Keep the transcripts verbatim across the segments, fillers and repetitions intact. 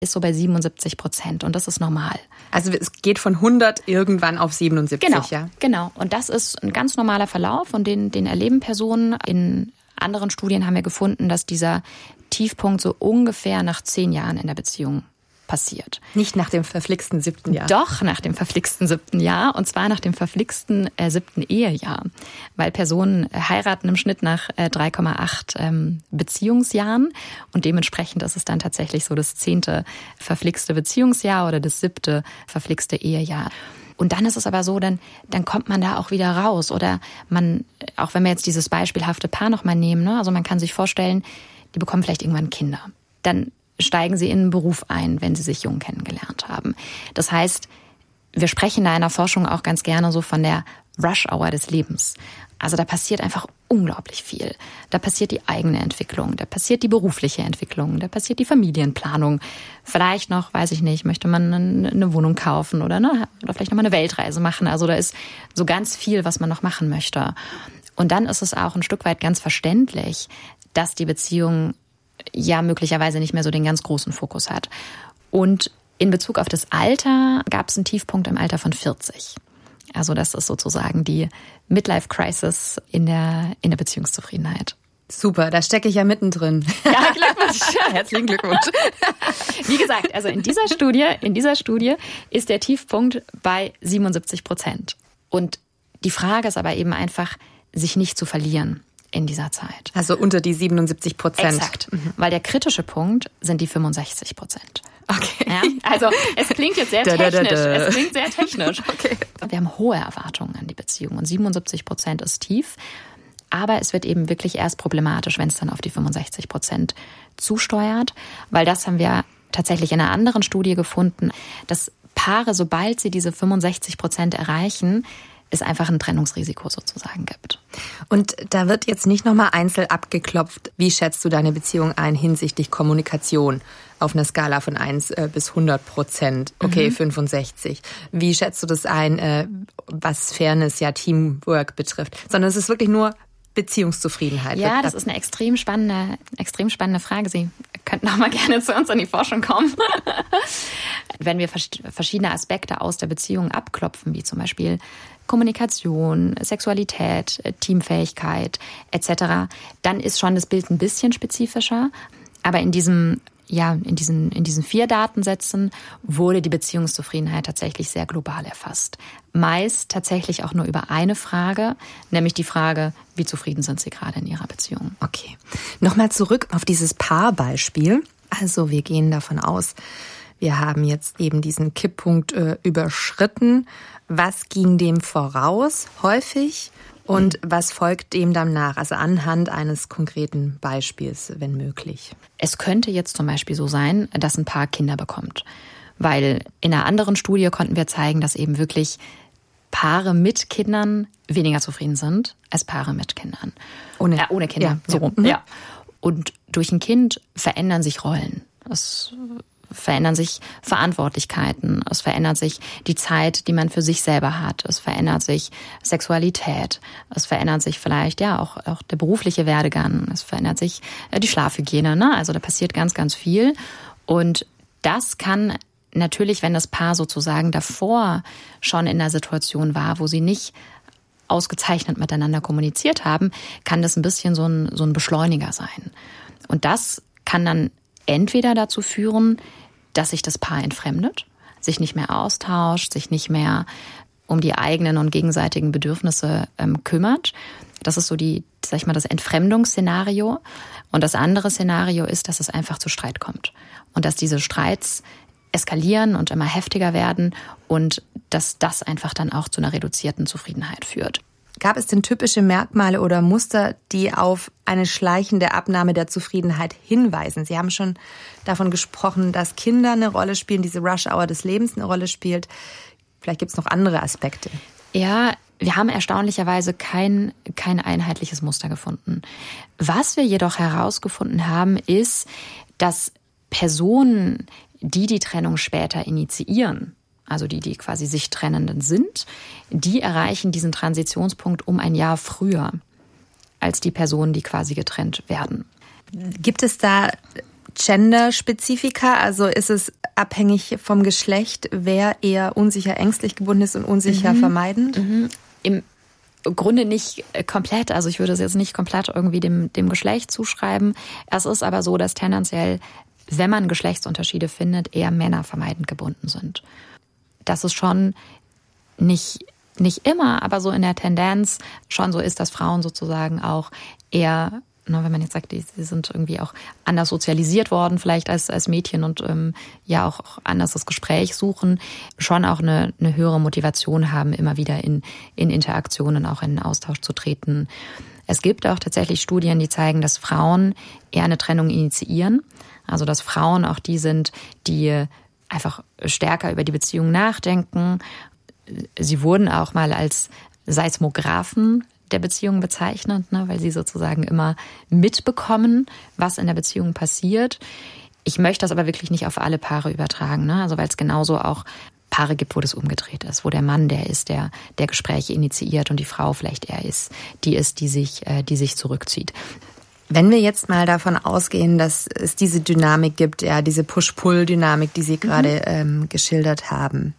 ist so bei siebenundsiebzig Prozent und das ist normal. Also es geht von hundert irgendwann auf siebenundsiebzig, genau, ja? Genau, und das ist ein ganz normaler Verlauf und den, den erleben Personen. In anderen Studien haben wir gefunden, dass dieser Tiefpunkt so ungefähr nach zehn Jahren in der Beziehung passiert. Nicht nach dem verflixten siebten Jahr. Doch, nach dem verflixten siebten Jahr. Und zwar nach dem verflixten äh, siebten Ehejahr. Weil Personen heiraten im Schnitt nach äh, drei Komma acht ähm, Beziehungsjahren. Und dementsprechend ist es dann tatsächlich so das zehnte verflixte Beziehungsjahr oder das siebte verflixte Ehejahr. Und dann ist es aber so, dann, dann kommt man da auch wieder raus. Oder man, auch wenn wir jetzt dieses beispielhafte Paar nochmal nehmen, ne? Also man kann sich vorstellen, die bekommen vielleicht irgendwann Kinder. Dann steigen sie in einen Beruf ein, wenn sie sich jung kennengelernt haben. Das heißt, wir sprechen da in der Forschung auch ganz gerne so von der Rush-Hour des Lebens. Also da passiert einfach unglaublich viel. Da passiert die eigene Entwicklung, da passiert die berufliche Entwicklung, da passiert die Familienplanung. Vielleicht noch, weiß ich nicht, möchte man eine Wohnung kaufen oder, ne, oder vielleicht nochmal eine Weltreise machen. Also da ist so ganz viel, was man noch machen möchte. Und dann ist es auch ein Stück weit ganz verständlich, dass die Beziehung ja möglicherweise nicht mehr so den ganz großen Fokus hat. Und in Bezug auf das Alter gab es einen Tiefpunkt im Alter von vierzig. Also das ist sozusagen die Midlife-Crisis in der, in der Beziehungszufriedenheit. Super, da stecke ich ja mittendrin. Ja, Glückwunsch. Herzlichen Glückwunsch. Wie gesagt, also in dieser Studie, in dieser Studie ist der Tiefpunkt bei siebenundsiebzig Prozent. Und die Frage ist aber eben einfach, sich nicht zu verlieren in dieser Zeit. Also unter die siebenundsiebzig Prozent. Exakt, mhm. Weil der kritische Punkt sind die fünfundsechzig Prozent. Okay. Ja, also es klingt jetzt sehr da, da, technisch. da, da. Es klingt sehr technisch. Okay. Wir haben hohe Erwartungen an die Beziehung und siebenundsiebzig Prozent ist tief. Aber es wird eben wirklich erst problematisch, wenn es dann auf die fünfundsechzig Prozent zusteuert. Weil das haben wir tatsächlich in einer anderen Studie gefunden, dass Paare, sobald sie diese fünfundsechzig Prozent erreichen, es einfach ein Trennungsrisiko sozusagen gibt. Und da wird jetzt nicht nochmal einzeln abgeklopft, wie schätzt du deine Beziehung ein hinsichtlich Kommunikation auf einer Skala von eins bis hundert Prozent? Okay, mhm. fünfundsechzig. Wie schätzt du das ein, was Fairness, ja Teamwork betrifft? Sondern es ist wirklich nur Beziehungszufriedenheit. Ja, das ist eine extrem spannende, extrem spannende Frage. Sie könnten auch mal gerne zu uns in die Forschung kommen. Wenn wir verschiedene Aspekte aus der Beziehung abklopfen, wie zum Beispiel Kommunikation, Sexualität, Teamfähigkeit et cetera, dann ist schon das Bild ein bisschen spezifischer. Aber in diesem, ja, in diesen, in diesen vier Datensätzen wurde die Beziehungszufriedenheit tatsächlich sehr global erfasst. Meist tatsächlich auch nur über eine Frage, nämlich die Frage, wie zufrieden sind Sie gerade in Ihrer Beziehung? Okay. Nochmal zurück auf dieses Paarbeispiel. Also wir gehen davon aus, wir haben jetzt eben diesen Kipppunkt äh, überschritten. Was ging dem voraus häufig und was folgt dem dann nach? Also anhand eines konkreten Beispiels, wenn möglich. Es könnte jetzt zum Beispiel so sein, dass ein Paar Kinder bekommt. Weil in einer anderen Studie konnten wir zeigen, dass eben wirklich Paare mit Kindern weniger zufrieden sind als Paare mit Kindern. Ohne, äh, ohne Kinder, ja, so ja. rum. Mhm. Ja. Und durch ein Kind verändern sich Rollen. Es verändern sich Verantwortlichkeiten, es verändert sich die Zeit, die man für sich selber hat, es verändert sich Sexualität, es verändert sich vielleicht ja auch, auch der berufliche Werdegang, es verändert sich die Schlafhygiene, ne? Also da passiert ganz, ganz viel und das kann natürlich, wenn das Paar sozusagen davor schon in einer Situation war, wo sie nicht ausgezeichnet miteinander kommuniziert haben, kann das ein bisschen so ein, so ein Beschleuniger sein. Und das kann dann entweder dazu führen, dass sich das Paar entfremdet, sich nicht mehr austauscht, sich nicht mehr um die eigenen und gegenseitigen Bedürfnisse ähm, kümmert. Das ist so die, sag ich mal, das Entfremdungsszenario. Und das andere Szenario ist, dass es einfach zu Streit kommt. Und dass diese Streits eskalieren und immer heftiger werden und dass das einfach dann auch zu einer reduzierten Zufriedenheit führt. Gab es denn typische Merkmale oder Muster, die auf eine schleichende Abnahme der Zufriedenheit hinweisen? Sie haben schon davon gesprochen, dass Kinder eine Rolle spielen, diese Rush-Hour des Lebens eine Rolle spielt. Vielleicht gibt es noch andere Aspekte. Ja, wir haben erstaunlicherweise kein, kein einheitliches Muster gefunden. Was wir jedoch herausgefunden haben, ist, dass Personen, die die Trennung später initiieren, also die, die quasi sich Trennenden sind, die erreichen diesen Transitionspunkt um ein Jahr früher als die Personen, die quasi getrennt werden. Gibt es da Genderspezifika, also ist es abhängig vom Geschlecht, wer eher unsicher ängstlich gebunden ist und unsicher mhm. vermeidend? Mhm. Im Grunde nicht komplett, also ich würde es jetzt nicht komplett irgendwie dem, dem Geschlecht zuschreiben. Es ist aber so, dass tendenziell, wenn man Geschlechtsunterschiede findet, eher Männer vermeidend gebunden sind. Das ist schon nicht, nicht immer, aber so in der Tendenz schon so ist, dass Frauen sozusagen auch eher, ne, wenn man jetzt sagt, die, die sind irgendwie auch anders sozialisiert worden, vielleicht als, als Mädchen und ähm, ja auch, auch anders das Gespräch suchen, schon auch eine, eine höhere Motivation haben, immer wieder in, in Interaktionen, auch in Austausch zu treten. Es gibt auch tatsächlich Studien, die zeigen, dass Frauen eher eine Trennung initiieren. Also dass Frauen auch die sind, die einfach stärker über die Beziehung nachdenken. Sie wurden auch mal als Seismographen der Beziehung bezeichnet, ne, weil sie sozusagen immer mitbekommen, was in der Beziehung passiert. Ich möchte das aber wirklich nicht auf alle Paare übertragen, ne? Also weil es genauso auch Paare gibt, wo das umgedreht ist, wo der Mann der ist, der der Gespräche initiiert und die Frau vielleicht eher ist, die ist, die sich, die sich zurückzieht. Wenn wir jetzt mal davon ausgehen, dass es diese Dynamik gibt, ja, diese Push-Pull-Dynamik, die Sie gerade mhm. ähm, geschildert haben,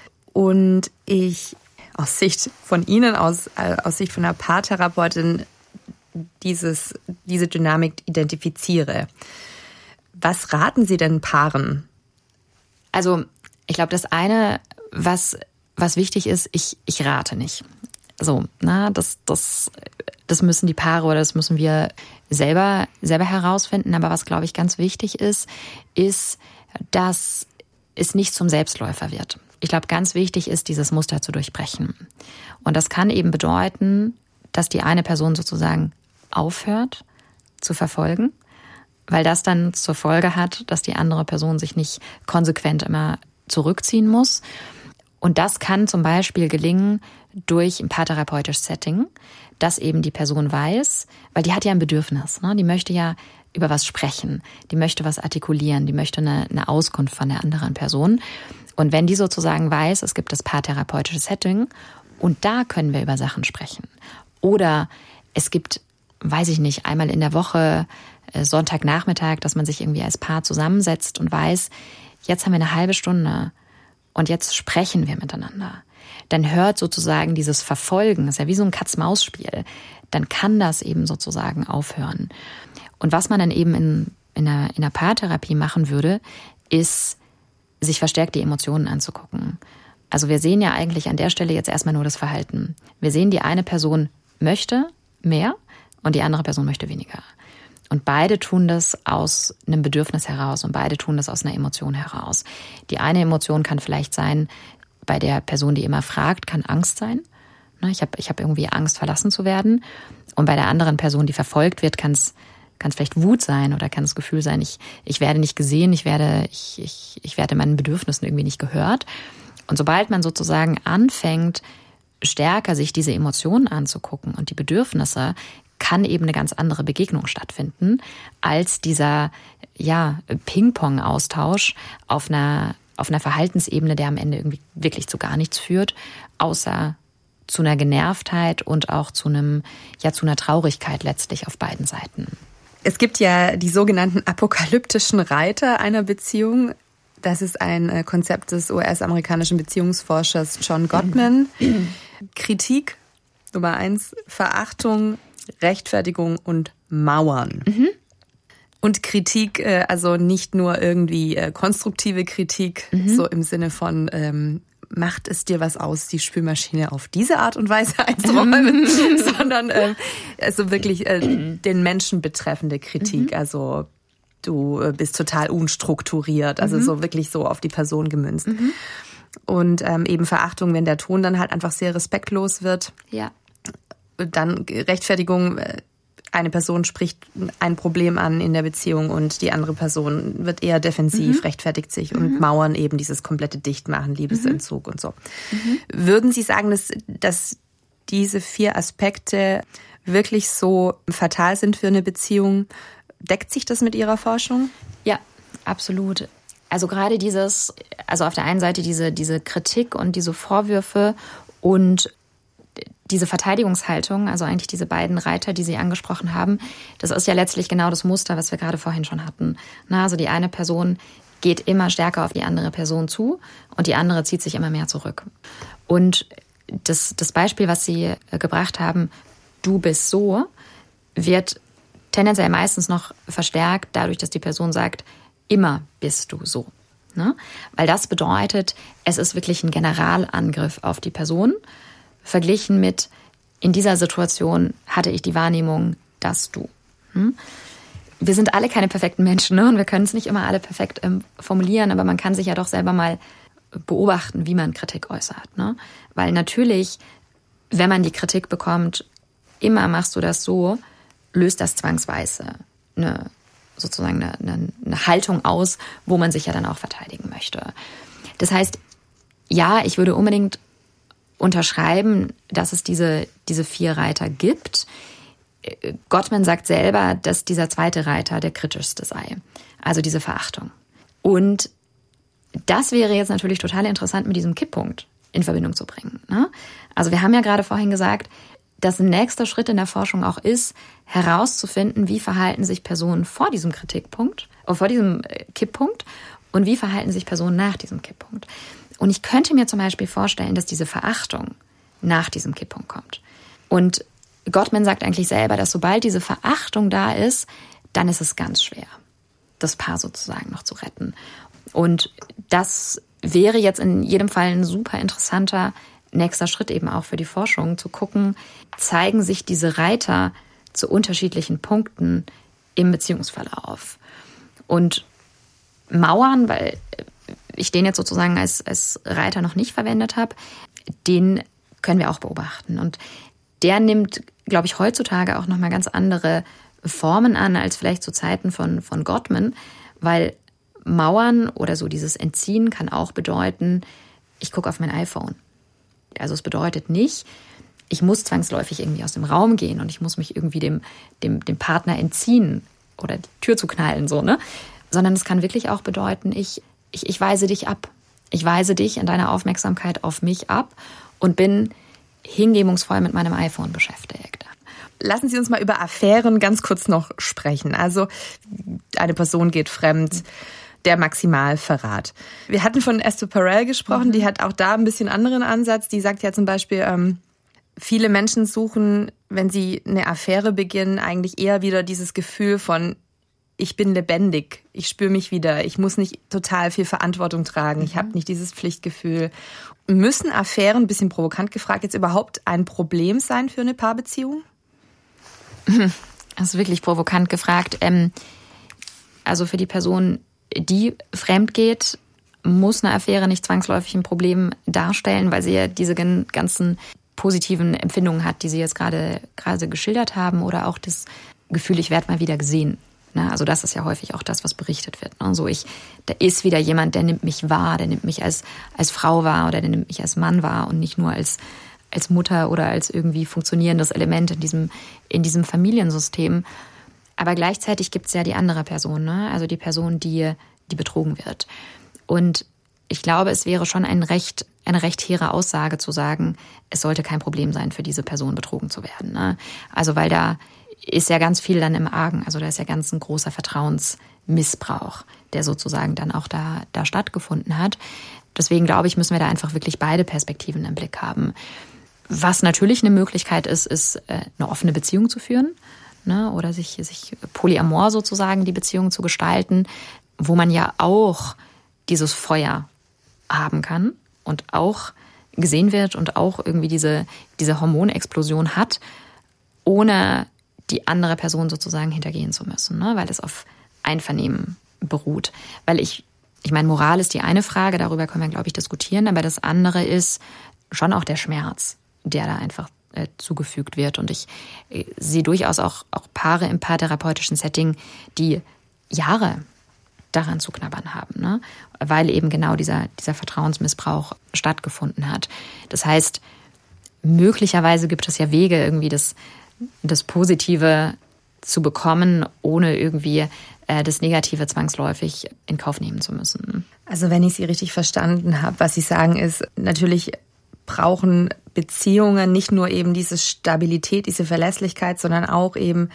und ich aus Sicht von Ihnen, aus, äh, aus Sicht von einer Paartherapeutin dieses, diese Dynamik identifiziere. Was raten Sie denn Paaren? Also ich glaube, das eine, was, was wichtig ist, ich, ich rate nicht. So, na, das, das, das müssen die Paare oder das müssen wir selber, selber herausfinden. Aber was, glaube ich, ganz wichtig ist, ist, dass es nicht zum Selbstläufer wird. Ich glaube, ganz wichtig ist, dieses Muster zu durchbrechen. Und das kann eben bedeuten, dass die eine Person sozusagen aufhört zu verfolgen, weil das dann zur Folge hat, dass die andere Person sich nicht konsequent immer zurückziehen muss. Und das kann zum Beispiel gelingen durch ein paartherapeutisches Setting, dass eben die Person weiß, weil die hat ja ein Bedürfnis, ne? Die möchte ja über was sprechen, die möchte was artikulieren, die möchte eine, eine Auskunft von der anderen Person. Und wenn die sozusagen weiß, es gibt das paartherapeutische Setting und da können wir über Sachen sprechen. Oder es gibt, weiß ich nicht, einmal in der Woche, Sonntagnachmittag, dass man sich irgendwie als Paar zusammensetzt und weiß, jetzt haben wir eine halbe Stunde und jetzt sprechen wir miteinander. Dann hört sozusagen dieses Verfolgen, das ist ja wie so ein Katz-Maus-Spiel, dann kann das eben sozusagen aufhören. Und was man dann eben in, in, einer, in einer Paartherapie machen würde, ist, sich verstärkt die Emotionen anzugucken. Also wir sehen ja eigentlich an der Stelle jetzt erstmal nur das Verhalten. Wir sehen, die eine Person möchte mehr und die andere Person möchte weniger. Und beide tun das aus einem Bedürfnis heraus und beide tun das aus einer Emotion heraus. Die eine Emotion kann vielleicht sein, bei der Person, die immer fragt, kann Angst sein. Ich habe ich hab irgendwie Angst, verlassen zu werden. Und bei der anderen Person, die verfolgt wird, kann es kann es vielleicht Wut sein oder kann das Gefühl sein, ich, ich werde nicht gesehen, ich werde, ich, ich, ich werde meinen Bedürfnissen irgendwie nicht gehört. Und sobald man sozusagen anfängt, stärker sich diese Emotionen anzugucken und die Bedürfnisse, kann eben eine ganz andere Begegnung stattfinden, als dieser ja, Ping-Pong-Austausch auf einer, auf einer Verhaltensebene, der am Ende irgendwie wirklich zu gar nichts führt, außer zu einer Genervtheit und auch zu einem, ja, zu einer Traurigkeit letztlich auf beiden Seiten. Es gibt ja die sogenannten apokalyptischen Reiter einer Beziehung. Das ist ein Konzept des U S-amerikanischen Beziehungsforschers John Gottman. Kritik, Nummer eins, Verachtung, Rechtfertigung und Mauern. Mhm. Und Kritik, also nicht nur irgendwie konstruktive Kritik, mhm. so im Sinne von, ähm, macht es dir was aus, die Spülmaschine auf diese Art und Weise einzuräumen, sondern ähm, also wirklich äh, den Menschen betreffende Kritik. Mhm. Also du bist total unstrukturiert, also mhm. so wirklich so auf die Person gemünzt. Mhm. Und ähm, eben Verachtung, wenn der Ton dann halt einfach sehr respektlos wird. Ja. Dann Rechtfertigung, eine Person spricht ein Problem an in der Beziehung und die andere Person wird eher defensiv, mhm. rechtfertigt sich und mhm. Mauern eben dieses komplette Dichtmachen, Liebesentzug mhm. und so. Mhm. Würden Sie sagen, dass, dass diese vier Aspekte wirklich so fatal sind für eine Beziehung? Deckt sich das mit Ihrer Forschung? Ja, absolut. Also gerade dieses, also auf der einen Seite diese, diese Kritik und diese Vorwürfe und diese Verteidigungshaltung, also eigentlich diese beiden Reiter, die Sie angesprochen haben, das ist ja letztlich genau das Muster, was wir gerade vorhin schon hatten. Na, also die eine Person geht immer stärker auf die andere Person zu und die andere zieht sich immer mehr zurück. Und das, das Beispiel, was Sie gebracht haben, du bist so, wird tendenziell meistens noch verstärkt dadurch, dass die Person sagt, immer bist du so. Ne? Weil das bedeutet, es ist wirklich ein Generalangriff auf die Person, verglichen mit, in dieser Situation hatte ich die Wahrnehmung, dass du. Hm? Wir sind alle keine perfekten Menschen, ne? Und wir können es nicht immer alle perfekt ähm, formulieren, aber man kann sich ja doch selber mal beobachten, wie man Kritik äußert. Ne? Weil natürlich, wenn man die Kritik bekommt, immer machst du das so, löst das zwangsweise eine, sozusagen eine, eine, eine Haltung aus, wo man sich ja dann auch verteidigen möchte. Das heißt, ja, ich würde unbedingt unterschreiben, dass es diese, diese vier Reiter gibt. Gottman sagt selber, dass dieser zweite Reiter der kritischste sei. Also diese Verachtung. Und das wäre jetzt natürlich total interessant mit diesem Kipppunkt in Verbindung zu bringen. Ne? Also wir haben ja gerade vorhin gesagt, dass ein nächster Schritt in der Forschung auch ist, herauszufinden, wie verhalten sich Personen vor diesem Kritikpunkt, oder vor diesem Kipppunkt und wie verhalten sich Personen nach diesem Kipppunkt. Und ich könnte mir zum Beispiel vorstellen, dass diese Verachtung nach diesem Kipppunkt kommt. Und Gottman sagt eigentlich selber, dass sobald diese Verachtung da ist, dann ist es ganz schwer, das Paar sozusagen noch zu retten. Und das wäre jetzt in jedem Fall ein super interessanter nächster Schritt eben auch für die Forschung, zu gucken, zeigen sich diese Reiter zu unterschiedlichen Punkten im Beziehungsverlauf. Und Mauern, weil ich den jetzt sozusagen als, als Reiter noch nicht verwendet habe, den können wir auch beobachten. Und der nimmt, glaube ich, heutzutage auch nochmal ganz andere Formen an, als vielleicht zu Zeiten von, von Gottman, weil Mauern oder so dieses Entziehen kann auch bedeuten, ich gucke auf mein iPhone. Also es bedeutet nicht, ich muss zwangsläufig irgendwie aus dem Raum gehen und ich muss mich irgendwie dem, dem, dem Partner entziehen oder die Tür zu knallen, so, ne? Sondern es kann wirklich auch bedeuten, ich, ich, ich weise dich ab. Ich weise dich in deiner Aufmerksamkeit auf mich ab und bin hingebungsvoll mit meinem iPhone beschäftigt. Lassen Sie uns mal über Affären ganz kurz noch sprechen. Also eine Person geht fremd, der Maximalverrat. Wir hatten von Esther Perel gesprochen, mhm. die hat auch da ein bisschen anderen Ansatz. Die sagt ja zum Beispiel, ähm, viele Menschen suchen, wenn sie eine Affäre beginnen, eigentlich eher wieder dieses Gefühl von, ich bin lebendig, ich spüre mich wieder, ich muss nicht total viel Verantwortung tragen, ich habe nicht dieses Pflichtgefühl. Müssen Affären, ein bisschen provokant gefragt, jetzt überhaupt ein Problem sein für eine Paarbeziehung? Das ist wirklich provokant gefragt. Also für die Person, die fremd geht, muss eine Affäre nicht zwangsläufig ein Problem darstellen, weil sie ja diese ganzen positiven Empfindungen hat, die Sie jetzt gerade gerade geschildert haben, oder auch das Gefühl, ich werde mal wieder gesehen. Also das ist ja häufig auch das, was berichtet wird. So, ich, da ist wieder jemand, der nimmt mich wahr, der nimmt mich als, als Frau wahr oder der nimmt mich als Mann wahr und nicht nur als, als Mutter oder als irgendwie funktionierendes Element in diesem, in diesem Familiensystem. Aber gleichzeitig gibt es ja die andere Person, ne? Also die Person, die, die betrogen wird. Und ich glaube, es wäre schon ein recht, eine recht hehre Aussage zu sagen, es sollte kein Problem sein, für diese Person betrogen zu werden. Ne? Also weil da ist ja ganz viel dann im Argen. Also da ist ja ganz ein großer Vertrauensmissbrauch, der sozusagen dann auch da, da stattgefunden hat. Deswegen glaube ich, müssen wir da einfach wirklich beide Perspektiven im Blick haben. Was natürlich eine Möglichkeit ist, ist eine offene Beziehung zu führen, ne? Oder sich, sich polyamor sozusagen die Beziehung zu gestalten, wo man ja auch dieses Feuer haben kann und auch gesehen wird und auch irgendwie diese, diese Hormonexplosion hat, ohne die andere Person sozusagen hintergehen zu müssen, ne? Weil es auf Einvernehmen beruht. Weil ich, ich meine, Moral ist die eine Frage, darüber können wir, glaube ich, diskutieren, aber das andere ist schon auch der Schmerz, der da einfach äh, zugefügt wird. Und ich äh, sehe durchaus auch, auch Paare im paartherapeutischen Setting, die Jahre daran zu knabbern haben, ne? Weil eben genau dieser, dieser Vertrauensmissbrauch stattgefunden hat. Das heißt, möglicherweise gibt es ja Wege, irgendwie das das Positive zu bekommen, ohne irgendwie äh, das Negative zwangsläufig in Kauf nehmen zu müssen. Also wenn ich Sie richtig verstanden habe, was Sie sagen ist, natürlich brauchen Beziehungen nicht nur eben diese Stabilität, diese Verlässlichkeit, sondern auch eben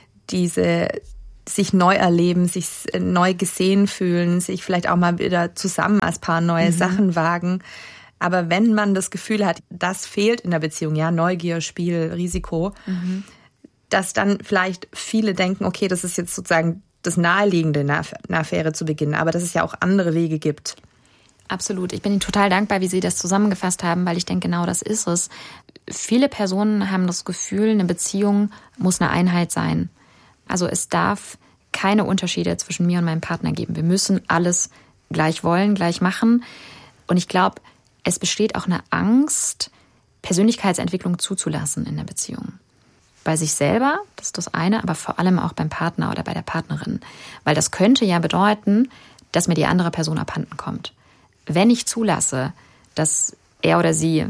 diese sich neu erleben, sich neu gesehen fühlen, sich vielleicht auch mal wieder zusammen als Paar neue mhm. Sachen wagen. Aber wenn man das Gefühl hat, das fehlt in der Beziehung, ja, Neugier, Spiel, Risiko, mhm. dass dann vielleicht viele denken, okay, das ist jetzt sozusagen das Naheliegende, eine Affäre zu beginnen, aber dass es ja auch andere Wege gibt. Absolut. Ich bin Ihnen total dankbar, wie Sie das zusammengefasst haben, weil ich denke, genau das ist es. Viele Personen haben das Gefühl, eine Beziehung muss eine Einheit sein. Also es darf keine Unterschiede zwischen mir und meinem Partner geben. Wir müssen alles gleich wollen, gleich machen. Und ich glaube, es besteht auch eine Angst, Persönlichkeitsentwicklung zuzulassen in der Beziehung. Bei sich selber, das ist das eine, aber vor allem auch beim Partner oder bei der Partnerin. Weil das könnte ja bedeuten, dass mir die andere Person abhanden kommt. Wenn ich zulasse, dass er oder sie,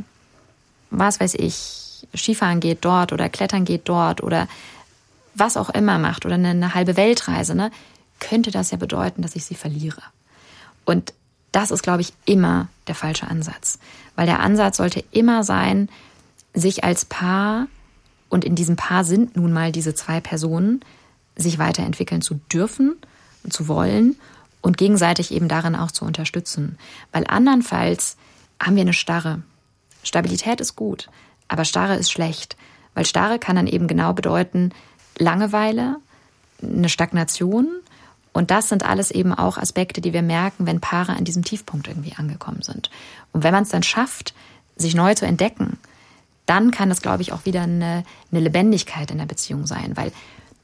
was weiß ich, Skifahren geht dort oder Klettern geht dort oder was auch immer macht oder eine, eine halbe Weltreise, ne, könnte das ja bedeuten, dass ich sie verliere. Und das ist, glaube ich, immer der falsche Ansatz. Weil der Ansatz sollte immer sein, sich als Paar, und in diesem Paar sind nun mal diese zwei Personen, sich weiterentwickeln zu dürfen und zu wollen und gegenseitig eben darin auch zu unterstützen. Weil andernfalls haben wir eine Starre. Stabilität ist gut, aber Starre ist schlecht. Weil Starre kann dann eben genau bedeuten Langeweile, eine Stagnation. Und das sind alles eben auch Aspekte, die wir merken, wenn Paare an diesem Tiefpunkt irgendwie angekommen sind. Und wenn man es dann schafft, sich neu zu entdecken, dann kann das, glaube ich, auch wieder eine, eine Lebendigkeit in der Beziehung sein. Weil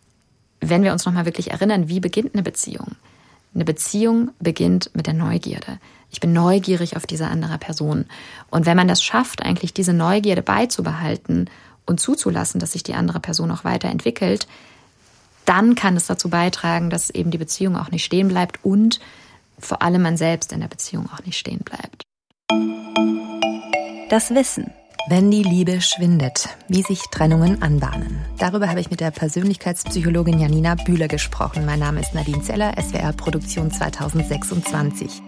wenn wir uns nochmal wirklich erinnern, wie beginnt eine Beziehung? Eine Beziehung beginnt mit der Neugierde. Ich bin neugierig auf diese andere Person. Und wenn man das schafft, eigentlich diese Neugierde beizubehalten und zuzulassen, dass sich die andere Person auch weiterentwickelt, dann kann es dazu beitragen, dass eben die Beziehung auch nicht stehen bleibt und vor allem man selbst in der Beziehung auch nicht stehen bleibt. Das Wissen. Wenn die Liebe schwindet, wie sich Trennungen anbahnen. Darüber habe ich mit der Persönlichkeitspsychologin Janina Bühler gesprochen. Mein Name ist Nadine Zeller, S W R Produktion zwanzig sechsundzwanzig.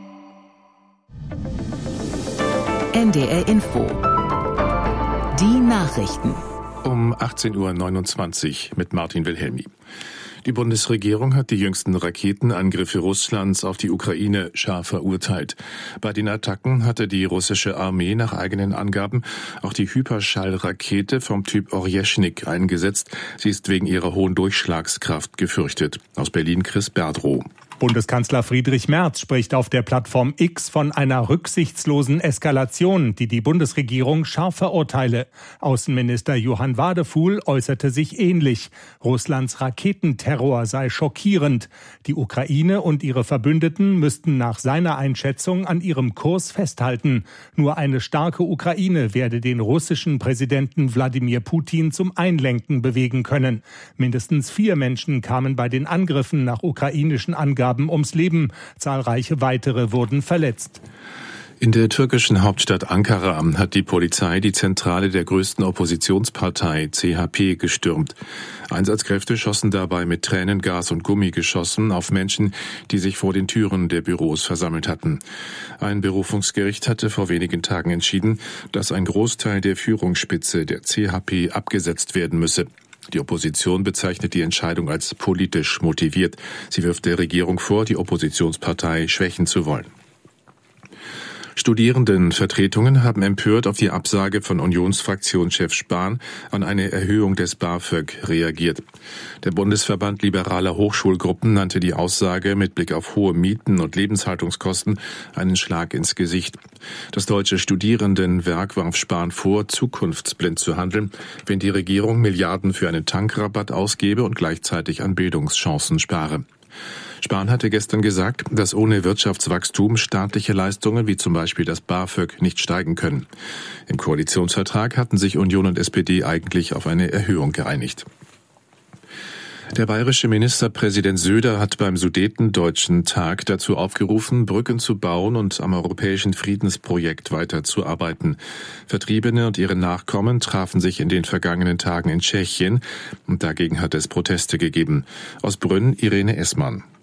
N D R Info. Die Nachrichten. Um achtzehn Uhr neunundzwanzig mit Martin Wilhelmi. Die Bundesregierung hat die jüngsten Raketenangriffe Russlands auf die Ukraine scharf verurteilt. Bei den Attacken hatte die russische Armee nach eigenen Angaben auch die Hyperschallrakete vom Typ Orjeschnik eingesetzt. Sie ist wegen ihrer hohen Durchschlagskraft gefürchtet. Aus Berlin Chris Berdrow. Bundeskanzler Friedrich Merz spricht auf der Plattform X von einer rücksichtslosen Eskalation, die die Bundesregierung scharf verurteile. Außenminister Johann Wadefuhl äußerte sich ähnlich. Russlands Raketenterror sei schockierend. Die Ukraine und ihre Verbündeten müssten nach seiner Einschätzung an ihrem Kurs festhalten. Nur eine starke Ukraine werde den russischen Präsidenten Wladimir Putin zum Einlenken bewegen können. Mindestens vier Menschen kamen bei den Angriffen nach ukrainischen Angaben ums Leben. Zahlreiche weitere wurden verletzt. In der türkischen Hauptstadt Ankara hat die Polizei die Zentrale der größten Oppositionspartei C H P gestürmt. Einsatzkräfte schossen dabei mit Tränengas und Gummigeschossen auf Menschen, die sich vor den Türen der Büros versammelt hatten. Ein Berufungsgericht hatte vor wenigen Tagen entschieden, dass ein Großteil der Führungsspitze der C H P abgesetzt werden müsse. Die Opposition bezeichnet die Entscheidung als politisch motiviert. Sie wirft der Regierung vor, die Oppositionspartei schwächen zu wollen. Studierendenvertretungen haben empört auf die Absage von Unionsfraktionschef Spahn an eine Erhöhung des BAföG reagiert. Der Bundesverband liberaler Hochschulgruppen nannte die Aussage mit Blick auf hohe Mieten und Lebenshaltungskosten einen Schlag ins Gesicht. Das Deutsche Studierendenwerk warf Spahn vor, zukunftsblind zu handeln, wenn die Regierung Milliarden für einen Tankrabatt ausgebe und gleichzeitig an Bildungschancen spare. Spahn hatte gestern gesagt, dass ohne Wirtschaftswachstum staatliche Leistungen wie zum Beispiel das BAföG nicht steigen können. Im Koalitionsvertrag hatten sich Union und S P D eigentlich auf eine Erhöhung geeinigt. Der bayerische Ministerpräsident Söder hat beim Sudetendeutschen Tag dazu aufgerufen, Brücken zu bauen und am europäischen Friedensprojekt weiterzuarbeiten. Vertriebene und ihre Nachkommen trafen sich in den vergangenen Tagen in Tschechien und dagegen hat es Proteste gegeben. Aus Brünn Irene Essmann.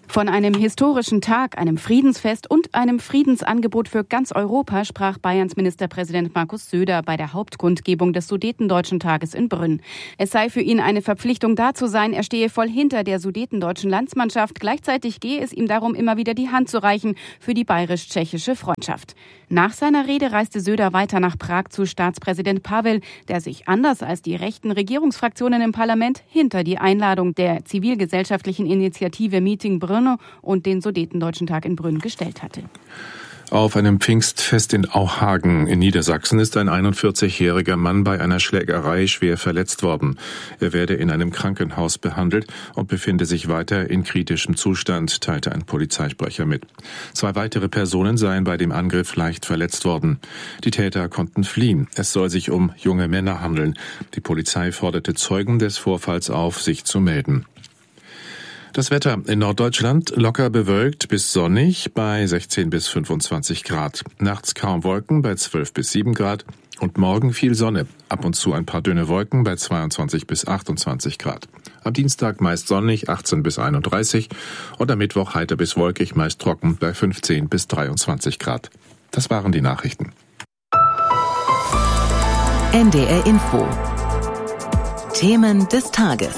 Von einem historischen Tag, einem Friedensfest und einem Friedensangebot für ganz Europa sprach Bayerns Ministerpräsident Markus Söder bei der Hauptkundgebung des Sudetendeutschen Tages in Brünn. Es sei für ihn eine Verpflichtung, da zu sein. Er stehe voll hinter der sudetendeutschen Landsmannschaft. Gleichzeitig gehe es ihm darum, immer wieder die Hand zu reichen für die bayerisch-tschechische Freundschaft. Nach seiner Rede reiste Söder weiter nach Prag zu Staatspräsident Pavel, der sich anders als die rechten Regierungsfraktionen im Parlament hinter die Einladung der zivilgesellschaftlichen Initiative Meeting Brünn und den Sudetendeutschen Tag in Brünn gestellt hatte. Auf einem Pfingstfest in Auhagen in Niedersachsen ist ein einundvierzigjähriger Mann bei einer Schlägerei schwer verletzt worden. Er werde in einem Krankenhaus behandelt und befinde sich weiter in kritischem Zustand, teilte ein Polizeisprecher mit. Zwei weitere Personen seien bei dem Angriff leicht verletzt worden. Die Täter konnten fliehen. Es soll sich um junge Männer handeln. Die Polizei forderte Zeugen des Vorfalls auf, sich zu melden. Das Wetter in Norddeutschland locker bewölkt bis sonnig bei sechzehn bis fünfundzwanzig Grad. Nachts kaum Wolken bei zwölf bis sieben Grad und morgen viel Sonne. Ab und zu ein paar dünne Wolken bei zweiundzwanzig bis achtundzwanzig Grad. Am Dienstag meist sonnig achtzehn bis einunddreißig und am Mittwoch heiter bis wolkig, meist trocken bei fünfzehn bis dreiundzwanzig Grad. Das waren die Nachrichten. N D R Info. Themen des Tages.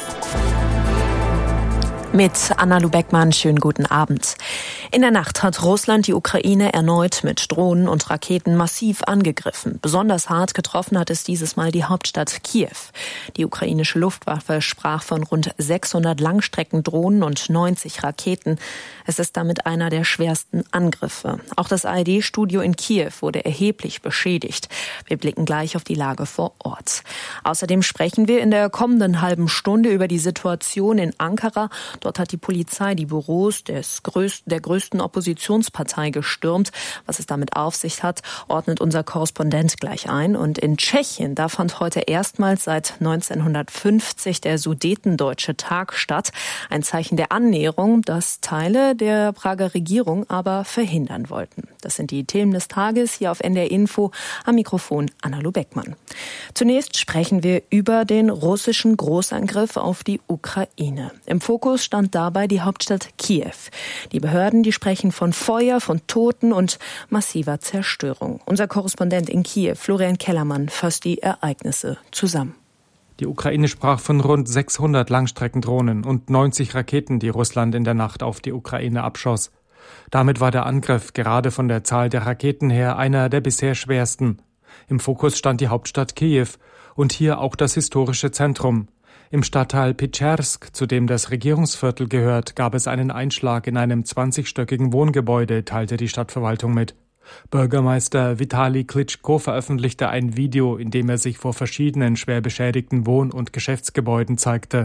Mit Anna-Lu Beckmann, schönen guten Abend. In der Nacht hat Russland die Ukraine erneut mit Drohnen und Raketen massiv angegriffen. Besonders hart getroffen hat es dieses Mal die Hauptstadt Kiew. Die ukrainische Luftwaffe sprach von rund sechshundert Langstreckendrohnen und neunzig Raketen. Es ist damit einer der schwersten Angriffe. Auch das A R D-Studio in Kiew wurde erheblich beschädigt. Wir blicken gleich auf die Lage vor Ort. Außerdem sprechen wir in der kommenden halben Stunde über die Situation in Ankara. Dort hat die Polizei die Büros des größten, der größten Oppositionspartei gestürmt. Was es damit auf sich hat, ordnet unser Korrespondent gleich ein. Und in Tschechien, da fand heute erstmals seit neunzehnhundertfünfzig der Sudetendeutsche Tag statt. Ein Zeichen der Annäherung, das Teile der Prager Regierung aber verhindern wollten. Das sind die Themen des Tages hier auf N D R Info. Am Mikrofon Anna-Lu Beckmann. Zunächst sprechen wir über den russischen Großangriff auf die Ukraine. Im Fokus stand dabei die Hauptstadt Kiew. Die Behörden, die sprechen von Feuer, von Toten und massiver Zerstörung. Unser Korrespondent in Kiew, Florian Kellermann, fasst die Ereignisse zusammen. Die Ukraine sprach von rund sechshundert Langstreckendrohnen und neunzig Raketen, die Russland in der Nacht auf die Ukraine abschoss. Damit war der Angriff gerade von der Zahl der Raketen her einer der bisher schwersten. Im Fokus stand die Hauptstadt Kiew und hier auch das historische Zentrum. Im Stadtteil Petschersk, zu dem das Regierungsviertel gehört, gab es einen Einschlag in einem zwanzigstöckigen Wohngebäude, teilte die Stadtverwaltung mit. Bürgermeister Vitali Klitschko veröffentlichte ein Video, in dem er sich vor verschiedenen schwer beschädigten Wohn- und Geschäftsgebäuden zeigte.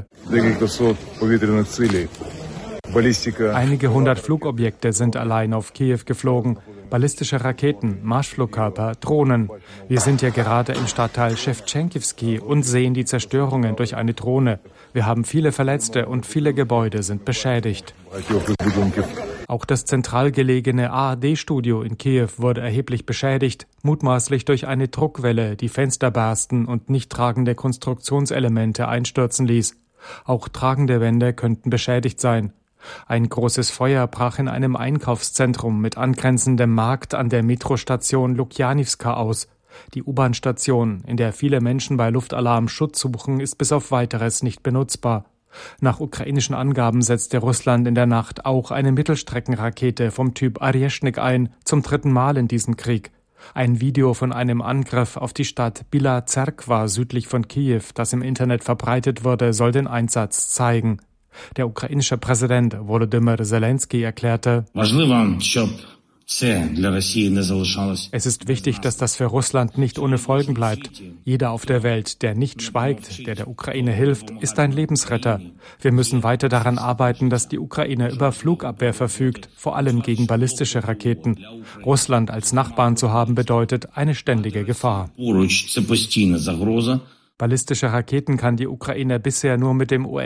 Einige hundert Flugobjekte sind allein auf Kiew geflogen. Ballistische Raketen, Marschflugkörper, Drohnen. Wir sind ja gerade im Stadtteil Schewtschenkivsky und sehen die Zerstörungen durch eine Drohne. Wir haben viele Verletzte und viele Gebäude sind beschädigt. Auch das zentral gelegene A R D-Studio in Kiew wurde erheblich beschädigt, mutmaßlich durch eine Druckwelle, die Fenster bersten und nicht tragende Konstruktionselemente einstürzen ließ. Auch tragende Wände könnten beschädigt sein. Ein großes Feuer brach in einem Einkaufszentrum mit angrenzendem Markt an der Metrostation Lukjanivska aus. Die U-Bahn-Station, in der viele Menschen bei Luftalarm Schutz suchen, ist bis auf Weiteres nicht benutzbar. Nach ukrainischen Angaben setzte Russland in der Nacht auch eine Mittelstreckenrakete vom Typ Areshnik ein, zum dritten Mal in diesem Krieg. Ein Video von einem Angriff auf die Stadt Bila Zerkwa südlich von Kiew, das im Internet verbreitet wurde, soll den Einsatz zeigen. Der ukrainische Präsident Volodymyr Zelensky erklärte: Es ist wichtig, dass das für Russland nicht ohne Folgen bleibt. Jeder auf der Welt, der nicht schweigt, der der Ukraine hilft, ist ein Lebensretter. Wir müssen weiter daran arbeiten, dass die Ukraine über Flugabwehr verfügt, vor allem gegen ballistische Raketen. Russland als Nachbarn zu haben bedeutet eine ständige Gefahr. Ballistische Raketen kann die Ukraine bisher nur mit dem U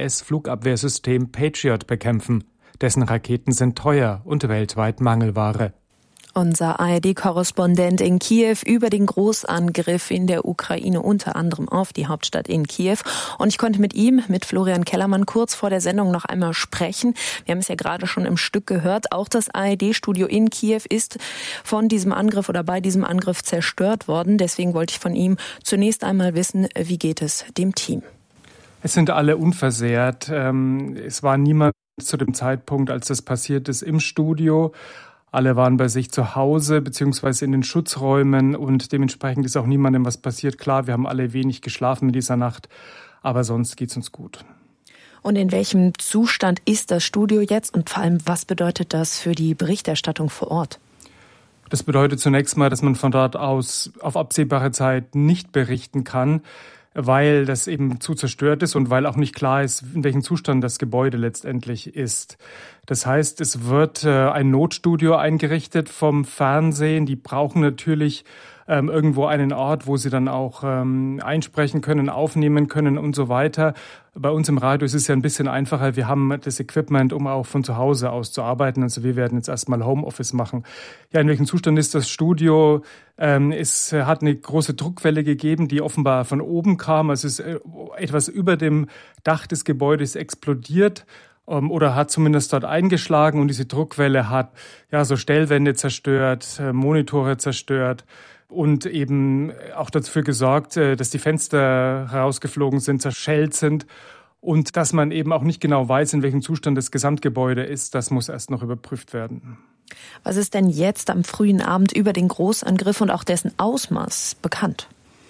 S-Flugabwehrsystem Patriot bekämpfen. Dessen Raketen sind teuer und weltweit Mangelware. Unser A R D-Korrespondent in Kiew über den Großangriff in der Ukraine, unter anderem auf die Hauptstadt in Kiew. Und ich konnte mit ihm, mit Florian Kellermann, kurz vor der Sendung noch einmal sprechen. Wir haben es ja gerade schon im Stück gehört. Auch das A R D-Studio in Kiew ist von diesem Angriff oder bei diesem Angriff zerstört worden. Deswegen wollte ich von ihm zunächst einmal wissen, wie geht es dem Team? Es sind alle unversehrt. Es war niemand zu dem Zeitpunkt, als das passiert ist, im Studio. Alle waren bei sich zu Hause beziehungsweise in den Schutzräumen und dementsprechend ist auch niemandem was passiert. Klar, wir haben alle wenig geschlafen in dieser Nacht, aber sonst geht's uns gut. Und in welchem Zustand ist das Studio jetzt und vor allem, was bedeutet das für die Berichterstattung vor Ort? Das bedeutet zunächst mal, dass man von dort aus auf absehbare Zeit nicht berichten kann, weil das eben zu zerstört ist und weil auch nicht klar ist, in welchem Zustand das Gebäude letztendlich ist. Das heißt, es wird äh, ein Notstudio eingerichtet vom Fernsehen. Die brauchen natürlich ähm, irgendwo einen Ort, wo sie dann auch ähm, einsprechen können, aufnehmen können und so weiter. Bei uns im Radio ist es ja ein bisschen einfacher. Wir haben das Equipment, um auch von zu Hause aus zu arbeiten. Also wir werden jetzt erstmal Homeoffice machen. Ja, in welchem Zustand ist das Studio? Ähm, es hat eine große Druckwelle gegeben, die offenbar von oben kam. Also es ist äh, etwas über dem Dach des Gebäudes explodiert ähm, oder hat zumindest dort eingeschlagen. Und diese Druckwelle hat ja so Stellwände zerstört, äh, Monitore zerstört. Und eben auch dafür gesorgt, dass die Fenster herausgeflogen sind, zerschellt sind und dass man eben auch nicht genau weiß, in welchem Zustand das Gesamtgebäude ist. Das muss erst noch überprüft werden. Was ist denn jetzt am frühen Abend über den Großangriff und auch dessen Ausmaß bekannt?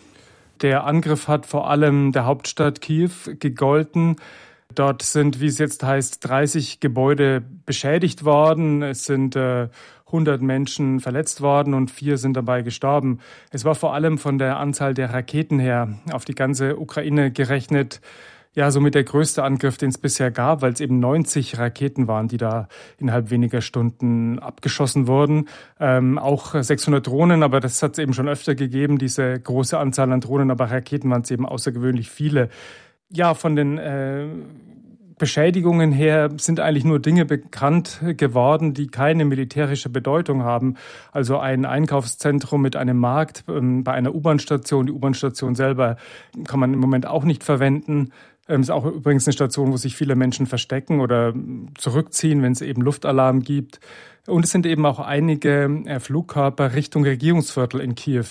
Der Angriff hat vor allem der Hauptstadt Kiew gegolten. Dort sind, wie es jetzt heißt, dreißig Gebäude beschädigt worden. Es sind äh, hundert Menschen verletzt worden und vier sind dabei gestorben. Es war vor allem von der Anzahl der Raketen her auf die ganze Ukraine gerechnet, ja, somit der größte Angriff, den es bisher gab, weil es eben neunzig Raketen waren, die da innerhalb weniger Stunden abgeschossen wurden. Ähm, auch sechshundert Drohnen, aber das hat es eben schon öfter gegeben, diese große Anzahl an Drohnen, aber Raketen waren es eben außergewöhnlich viele. Ja, von den äh, Beschädigungen her sind eigentlich nur Dinge bekannt geworden, die keine militärische Bedeutung haben. Also ein Einkaufszentrum mit einem Markt ähm, bei einer U-Bahn-Station. Die U-Bahn-Station selber kann man im Moment auch nicht verwenden. Ähm, ist auch übrigens eine Station, wo sich viele Menschen verstecken oder zurückziehen, wenn es eben Luftalarm gibt. Und es sind eben auch einige äh, Flugkörper Richtung Regierungsviertel in Kiew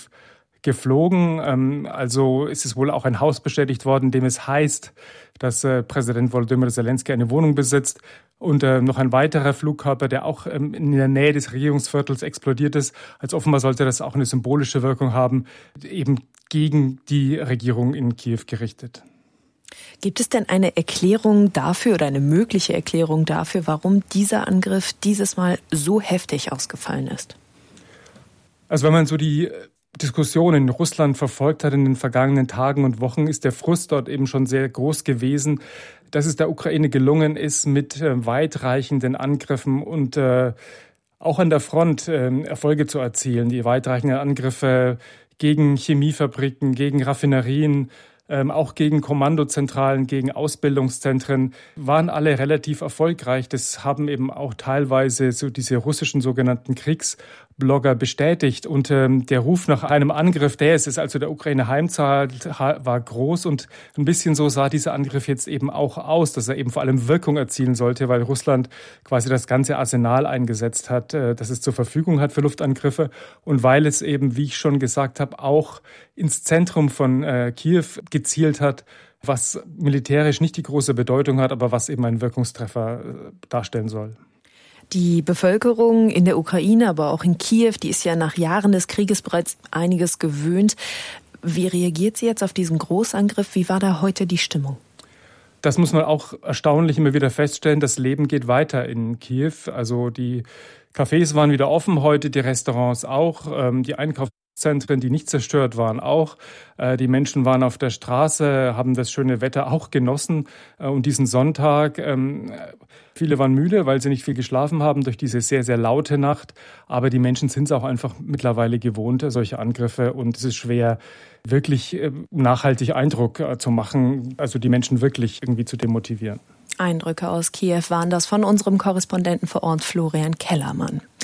geflogen. Also ist es wohl auch ein Haus bestätigt worden, in dem es heißt, dass Präsident Volodymyr Zelensky eine Wohnung besitzt. Und noch ein weiterer Flugkörper, der auch in der Nähe des Regierungsviertels explodiert ist. Als offenbar sollte das auch eine symbolische Wirkung haben, eben gegen die Regierung in Kiew gerichtet. Gibt es denn eine Erklärung dafür oder eine mögliche Erklärung dafür, warum dieser Angriff dieses Mal so heftig ausgefallen ist? Also wenn man so die Diskussion in Russland verfolgt hat in den vergangenen Tagen und Wochen, ist der Frust dort eben schon sehr groß gewesen, dass es der Ukraine gelungen ist, mit äh, weitreichenden Angriffen und äh, auch an der Front äh, Erfolge zu erzielen. Die weitreichenden Angriffe gegen Chemiefabriken, gegen Raffinerien, ähm, auch gegen Kommandozentralen, gegen Ausbildungszentren, waren alle relativ erfolgreich. Das haben eben auch teilweise so diese russischen sogenannten Kriegsblogger bestätigt. Und ähm, der Ruf nach einem Angriff, der es ist, also der Ukraine heimzahlt, war groß. Und ein bisschen so sah dieser Angriff jetzt eben auch aus, dass er eben vor allem Wirkung erzielen sollte, weil Russland quasi das ganze Arsenal eingesetzt hat, äh, das es zur Verfügung hat für Luftangriffe. Und weil es eben, wie ich schon gesagt habe, auch ins Zentrum von äh, Kiew gezielt hat, was militärisch nicht die große Bedeutung hat, aber was eben einen Wirkungstreffer äh, darstellen soll. Die Bevölkerung in der Ukraine, aber auch in Kiew, die ist ja nach Jahren des Krieges bereits einiges gewöhnt. Wie reagiert sie jetzt auf diesen Großangriff? Wie war da heute die Stimmung? Das muss man auch erstaunlich immer wieder feststellen. Das Leben geht weiter in Kiew. Also die Cafés waren wieder offen heute, die Restaurants auch, die Einkaufszentren, die nicht zerstört waren, auch. Die Menschen waren auf der Straße, haben das schöne Wetter auch genossen. Und diesen Sonntag, viele waren müde, weil sie nicht viel geschlafen haben durch diese sehr, sehr laute Nacht. Aber die Menschen sind es auch einfach mittlerweile gewohnt, solche Angriffe. Und es ist schwer, wirklich nachhaltig Eindruck zu machen, also die Menschen wirklich irgendwie zu demotivieren. Eindrücke aus Kiew waren das von unserem Korrespondenten vor Ort, Florian Kellermann.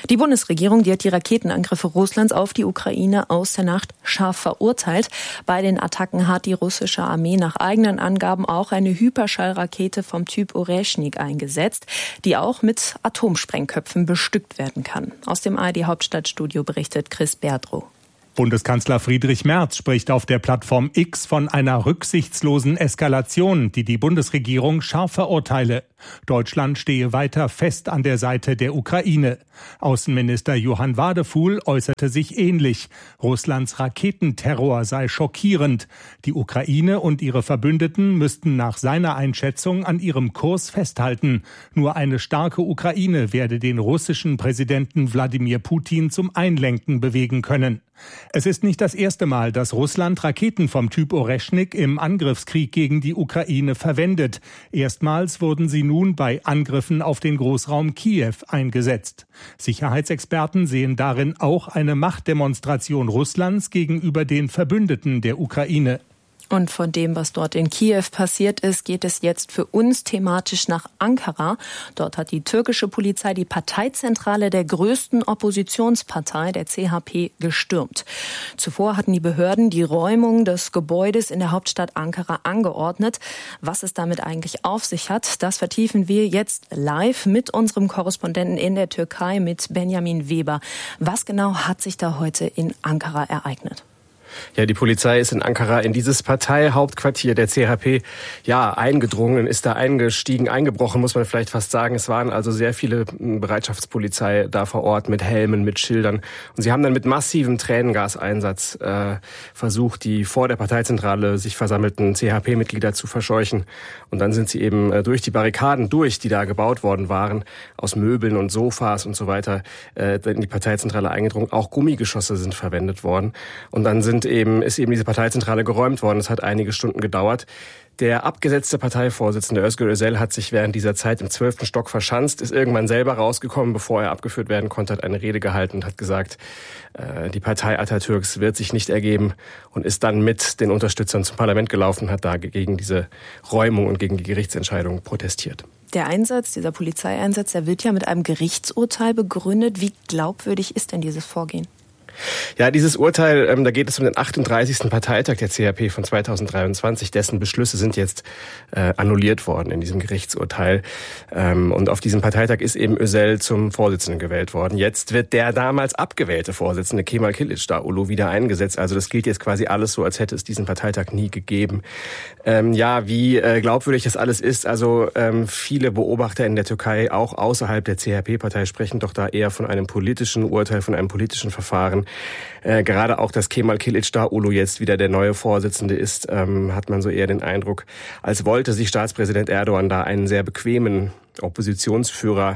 Die Bundesregierung, die hat die Raketenangriffe Russlands auf die Ukraine aus der Nacht scharf verurteilt. Bei den Attacken hat die russische Armee nach eigenen Angaben auch eine Hyperschallrakete vom Typ Oreshnik eingesetzt, die auch mit Atomsprengköpfen bestückt werden kann. Aus dem A R D-Hauptstadtstudio berichtet Chris Berdrow. Bundeskanzler Friedrich Merz spricht auf der Plattform X von einer rücksichtslosen Eskalation, die die Bundesregierung scharf verurteile. Deutschland stehe weiter fest an der Seite der Ukraine. Außenminister Johann Wadefuhl äußerte sich ähnlich. Russlands Raketenterror sei schockierend. Die Ukraine und ihre Verbündeten müssten nach seiner Einschätzung an ihrem Kurs festhalten. Nur eine starke Ukraine werde den russischen Präsidenten Wladimir Putin zum Einlenken bewegen können. Es ist nicht das erste Mal, dass Russland Raketen vom Typ Oreshnik im Angriffskrieg gegen die Ukraine verwendet. Erstmals wurden sie nun bei Angriffen auf den Großraum Kiew eingesetzt. Sicherheitsexperten sehen darin auch eine Machtdemonstration Russlands gegenüber den Verbündeten der Ukraine. Und von dem, was dort in Kiew passiert ist, geht es jetzt für uns thematisch nach Ankara. Dort hat die türkische Polizei die Parteizentrale der größten Oppositionspartei, der C H P, gestürmt. Zuvor hatten die Behörden die Räumung des Gebäudes in der Hauptstadt Ankara angeordnet. Was es damit eigentlich auf sich hat, das vertiefen wir jetzt live mit unserem Korrespondenten in der Türkei, mit Benjamin Weber. Was genau hat sich da heute in Ankara ereignet? Ja, die Polizei ist in Ankara in dieses Parteihauptquartier der C H P ja eingedrungen, ist da eingestiegen, eingebrochen, muss man vielleicht fast sagen. Es waren also sehr viele Bereitschaftspolizei da vor Ort mit Helmen, mit Schildern. Und sie haben dann mit massivem Tränengaseinsatz äh, versucht, die vor der Parteizentrale sich versammelten C H P-Mitglieder zu verscheuchen. Und dann sind sie eben äh, durch die Barrikaden durch, die da gebaut worden waren, aus Möbeln und Sofas und so weiter, äh, in die Parteizentrale eingedrungen. Auch Gummigeschosse sind verwendet worden. Und dann sind eben, ist eben diese Parteizentrale geräumt worden. Es hat einige Stunden gedauert. Der abgesetzte Parteivorsitzende Özgür Özel hat sich während dieser Zeit im zwölften Stock verschanzt, ist irgendwann selber rausgekommen, bevor er abgeführt werden konnte, hat eine Rede gehalten und hat gesagt, äh, die Partei Atatürks wird sich nicht ergeben, und ist dann mit den Unterstützern zum Parlament gelaufen und hat da gegen diese Räumung und gegen die Gerichtsentscheidung protestiert. Der Einsatz, dieser Polizeieinsatz, der wird ja mit einem Gerichtsurteil begründet. Wie glaubwürdig ist denn dieses Vorgehen? Ja, dieses Urteil, ähm, da geht es um den achtunddreißigsten Parteitag der C H P von zweitausenddreiundzwanzig. Dessen Beschlüsse sind jetzt äh, annulliert worden in diesem Gerichtsurteil. Ähm, und auf diesem Parteitag ist eben Özel zum Vorsitzenden gewählt worden. Jetzt wird der damals abgewählte Vorsitzende Kemal Kılıçdaroğlu wieder eingesetzt. Also das gilt jetzt quasi alles so, als hätte es diesen Parteitag nie gegeben. Ähm, ja, wie äh, glaubwürdig das alles ist, also ähm, viele Beobachter in der Türkei, auch außerhalb der C H P-Partei, sprechen doch da eher von einem politischen Urteil, von einem politischen Verfahren. Äh, gerade auch, dass Kemal Kılıçdaroğlu jetzt wieder der neue Vorsitzende ist, ähm, hat man so eher den Eindruck, als wollte sich Staatspräsident Erdogan da einen sehr bequemen Oppositionsführer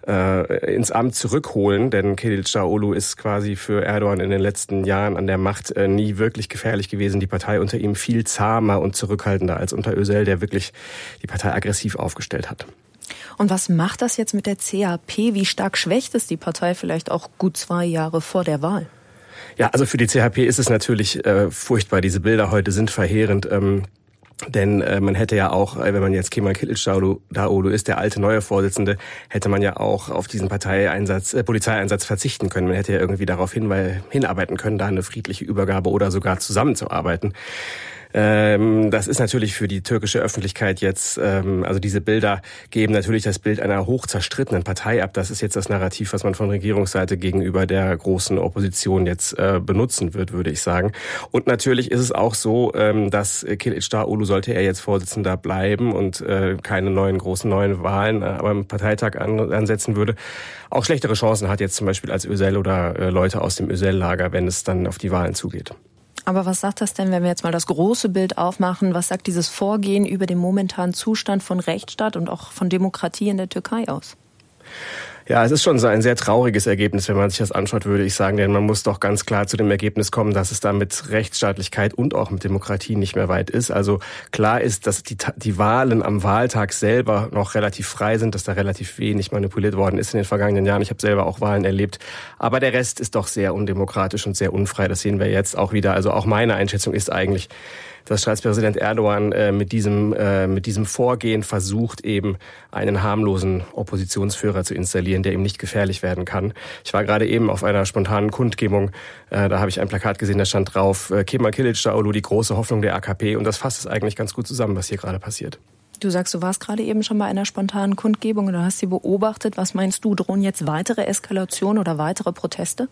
äh, ins Amt zurückholen, denn Kılıçdaroğlu ist quasi für Erdogan in den letzten Jahren an der Macht äh, nie wirklich gefährlich gewesen. Die Partei unter ihm viel zahmer und zurückhaltender als unter Özel, der wirklich die Partei aggressiv aufgestellt hat. Und was macht das jetzt mit der C H P? Wie stark schwächt es die Partei vielleicht auch gut zwei Jahre vor der Wahl? Ja, also für die C H P ist es natürlich äh, furchtbar. Diese Bilder heute sind verheerend. Ähm, Denn äh, man hätte ja auch, äh, wenn man jetzt Kemal Kılıçdaroğlu ist, der alte neue Vorsitzende, hätte man ja auch auf diesen Parteieinsatz, äh, Polizeieinsatz verzichten können. Man hätte ja irgendwie darauf hin, weil, hinarbeiten können, da eine friedliche Übergabe oder sogar zusammenzuarbeiten. Ähm, das ist natürlich für die türkische Öffentlichkeit jetzt, ähm, also diese Bilder geben natürlich das Bild einer hoch zerstrittenen Partei ab. Das ist jetzt das Narrativ, was man von Regierungsseite gegenüber der großen Opposition jetzt äh, benutzen wird, würde ich sagen. Und natürlich ist es auch so, ähm, dass Kılıçdaroğlu, sollte er jetzt Vorsitzender bleiben und äh, keine neuen großen neuen Wahlen äh, beim Parteitag an, ansetzen würde, auch schlechtere Chancen hat jetzt zum Beispiel als Özel oder äh, Leute aus dem Özel-Lager, wenn es dann auf die Wahlen zugeht. Aber was sagt das denn, wenn wir jetzt mal das große Bild aufmachen? Was sagt dieses Vorgehen über den momentanen Zustand von Rechtsstaat und auch von Demokratie in der Türkei aus? Ja, es ist schon so ein sehr trauriges Ergebnis, wenn man sich das anschaut, würde ich sagen. Denn man muss doch ganz klar zu dem Ergebnis kommen, dass es da mit Rechtsstaatlichkeit und auch mit Demokratie nicht mehr weit ist. Also klar ist, dass die, die Wahlen am Wahltag selber noch relativ frei sind, dass da relativ wenig manipuliert worden ist in den vergangenen Jahren. Ich habe selber auch Wahlen erlebt. Aber der Rest ist doch sehr undemokratisch und sehr unfrei. Das sehen wir jetzt auch wieder. Also auch meine Einschätzung ist eigentlich, dass Staatspräsident Erdogan äh, mit diesem äh, mit diesem Vorgehen versucht, eben einen harmlosen Oppositionsführer zu installieren, der ihm nicht gefährlich werden kann. Ich war gerade eben auf einer spontanen Kundgebung, äh, da habe ich ein Plakat gesehen, da stand drauf, äh, Kemal Kılıçdaroğlu, die große Hoffnung der A K P, und das fasst es eigentlich ganz gut zusammen, was hier gerade passiert. Du sagst, du warst gerade eben schon bei einer spontanen Kundgebung oder hast sie beobachtet. Was meinst du, drohen jetzt weitere Eskalationen oder weitere Proteste?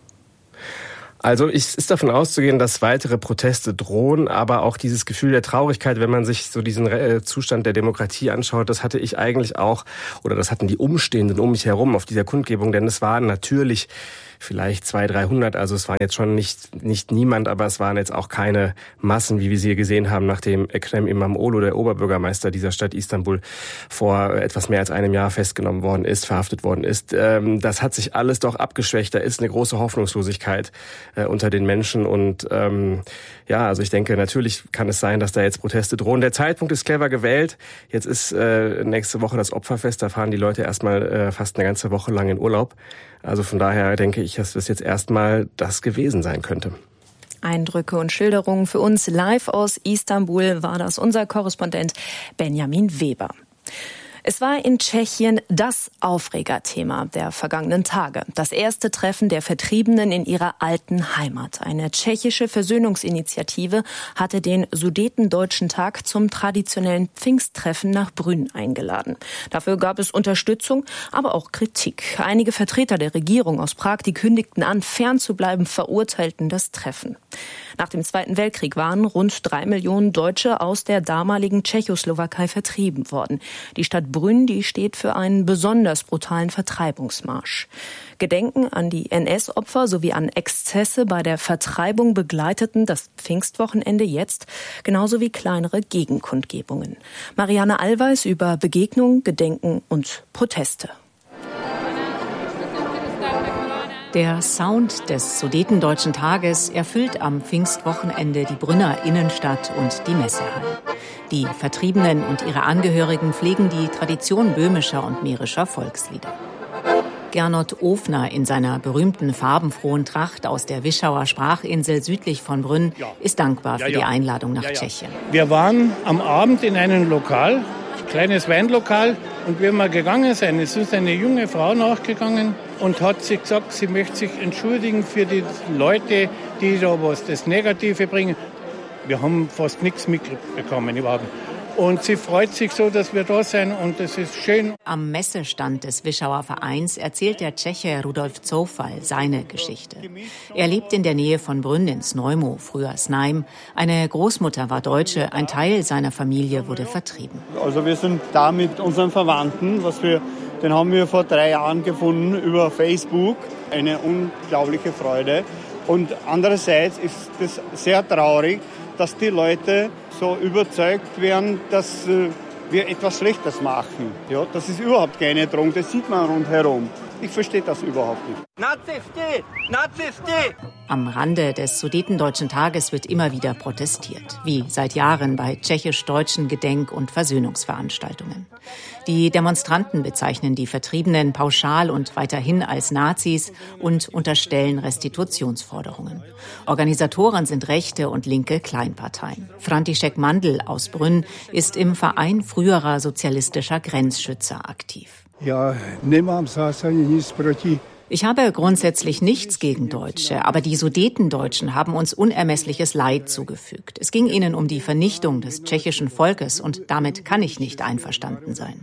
Also es ist davon auszugehen, dass weitere Proteste drohen, aber auch dieses Gefühl der Traurigkeit, wenn man sich so diesen Zustand der Demokratie anschaut, das hatte ich eigentlich auch, oder das hatten die Umstehenden um mich herum auf dieser Kundgebung, denn es waren natürlich vielleicht zweihundert, dreihundert, also es waren jetzt schon nicht nicht niemand, aber es waren jetzt auch keine Massen, wie wir sie hier gesehen haben, nachdem Ekrem İmamoğlu, der Oberbürgermeister dieser Stadt Istanbul, vor etwas mehr als einem Jahr festgenommen worden ist, verhaftet worden ist. Das hat sich alles doch abgeschwächt, da ist eine große Hoffnungslosigkeit unter den Menschen und ähm, ja, also ich denke, natürlich kann es sein, dass da jetzt Proteste drohen. Der Zeitpunkt ist clever gewählt. Jetzt ist äh, nächste Woche das Opferfest, da fahren die Leute erstmal äh, fast eine ganze Woche lang in Urlaub. Also von daher denke ich, dass das jetzt erstmal das gewesen sein könnte. Eindrücke und Schilderungen für uns live aus Istanbul war das unser Korrespondent Benjamin Weber. Es war in Tschechien das Aufregerthema der vergangenen Tage. Das erste Treffen der Vertriebenen in ihrer alten Heimat. Eine tschechische Versöhnungsinitiative hatte den Sudetendeutschen Tag zum traditionellen Pfingsttreffen nach Brünn eingeladen. Dafür gab es Unterstützung, aber auch Kritik. Einige Vertreter der Regierung aus Prag, die kündigten an, fernzubleiben, verurteilten das Treffen. Nach dem Zweiten Weltkrieg waren rund drei Millionen Deutsche aus der damaligen Tschechoslowakei vertrieben worden. Die Stadt Brünn, die steht für einen besonders brutalen Vertreibungsmarsch. Gedenken an die N S-Opfer sowie an Exzesse bei der Vertreibung begleiteten das Pfingstwochenende jetzt, genauso wie kleinere Gegenkundgebungen. Marianne Allweis über Begegnung, Gedenken und Proteste. Der Sound des Sudetendeutschen Tages erfüllt am Pfingstwochenende die Brünner Innenstadt und die Messehalle. Die Vertriebenen und ihre Angehörigen pflegen die Tradition böhmischer und mährischer Volkslieder. Gernot Ofner in seiner berühmten farbenfrohen Tracht aus der Wischauer Sprachinsel südlich von Brünn ist dankbar für die Einladung nach Tschechien. Wir waren am Abend in einem Lokal, kleines Weinlokal, und wie wir gegangen sind, es ist eine junge Frau nachgegangen und hat sich gesagt, sie möchte sich entschuldigen für die Leute, die da was das Negative bringen. Wir haben fast nichts mitbekommen überhaupt. Und sie freut sich so, dass wir da sind, und das ist schön. Am Messestand des Wischauer Vereins erzählt der Tscheche Rudolf Zoufal seine Geschichte. Er lebt in der Nähe von Brünn in Znojmo, früher Znaim. Eine Großmutter war Deutsche, ein Teil seiner Familie wurde vertrieben. Also wir sind da mit unseren Verwandten, was wir, den haben wir vor drei Jahren gefunden über Facebook. Eine unglaubliche Freude. Und andererseits ist es sehr traurig, dass die Leute so überzeugt werden, dass äh, wir etwas Schlechtes machen. Ja, das ist überhaupt keine Drohung, das sieht man rundherum. Ich verstehe das überhaupt nicht. Nazisti! Nazisti! Am Rande des Sudetendeutschen Tages wird immer wieder protestiert, wie seit Jahren bei tschechisch-deutschen Gedenk- und Versöhnungsveranstaltungen. Die Demonstranten bezeichnen die Vertriebenen pauschal und weiterhin als Nazis und unterstellen Restitutionsforderungen. Organisatoren sind rechte und linke Kleinparteien. František Mandl aus Brünn ist im Verein früherer sozialistischer Grenzschützer aktiv. Ja, nemám zásadně nic proti. Ich habe grundsätzlich nichts gegen Deutsche, aber die Sudetendeutschen haben uns unermessliches Leid zugefügt. Es ging ihnen um die Vernichtung des tschechischen Volkes und damit kann ich nicht einverstanden sein.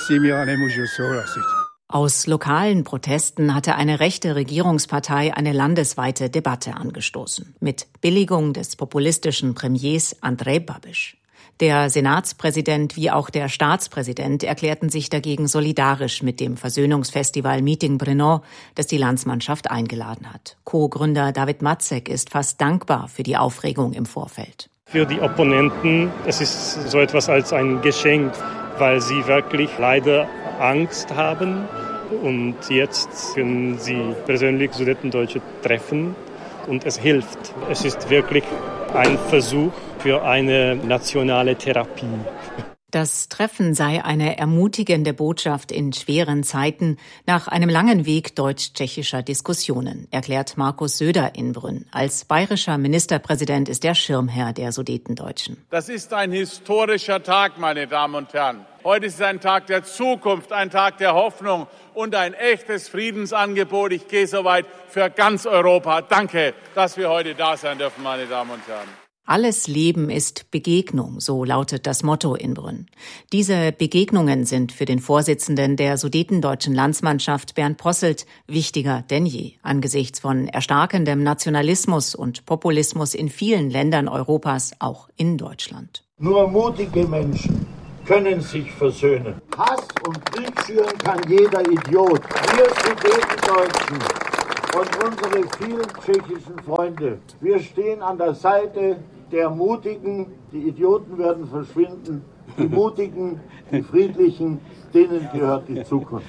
Aus lokalen Protesten hatte eine rechte Regierungspartei eine landesweite Debatte angestoßen, mit Billigung des populistischen Premiers Andrej Babiš. Der Senatspräsident wie auch der Staatspräsident erklärten sich dagegen solidarisch mit dem Versöhnungsfestival Meeting Brno, das die Landsmannschaft eingeladen hat. Co-Gründer David Matzek ist fast dankbar für die Aufregung im Vorfeld. Für die Opponenten, es ist so etwas als ein Geschenk, weil sie wirklich leider Angst haben. Und jetzt können sie persönlich Sudetendeutsche treffen und es hilft. Es ist wirklich ein Versuch für eine nationale Therapie. Das Treffen sei eine ermutigende Botschaft in schweren Zeiten nach einem langen Weg deutsch-tschechischer Diskussionen, erklärt Markus Söder in Brünn. Als bayerischer Ministerpräsident ist er Schirmherr der Sudetendeutschen. Das ist ein historischer Tag, meine Damen und Herren. Heute ist es ein Tag der Zukunft, ein Tag der Hoffnung und ein echtes Friedensangebot. Ich gehe so weit für ganz Europa. Danke, dass wir heute da sein dürfen, meine Damen und Herren. Alles Leben ist Begegnung, so lautet das Motto in Brünn. Diese Begegnungen sind für den Vorsitzenden der sudetendeutschen Landsmannschaft Bernd Posselt wichtiger denn je, angesichts von erstarkendem Nationalismus und Populismus in vielen Ländern Europas, auch in Deutschland. Nur mutige Menschen können sich versöhnen. Hass und Krieg schüren kann jeder Idiot. Wir Sudetendeutschen und unsere vielen tschechischen Freunde, wir stehen an der Seite der Mutigen. Die Idioten werden verschwinden. Die Mutigen, die Friedlichen, denen gehört die Zukunft.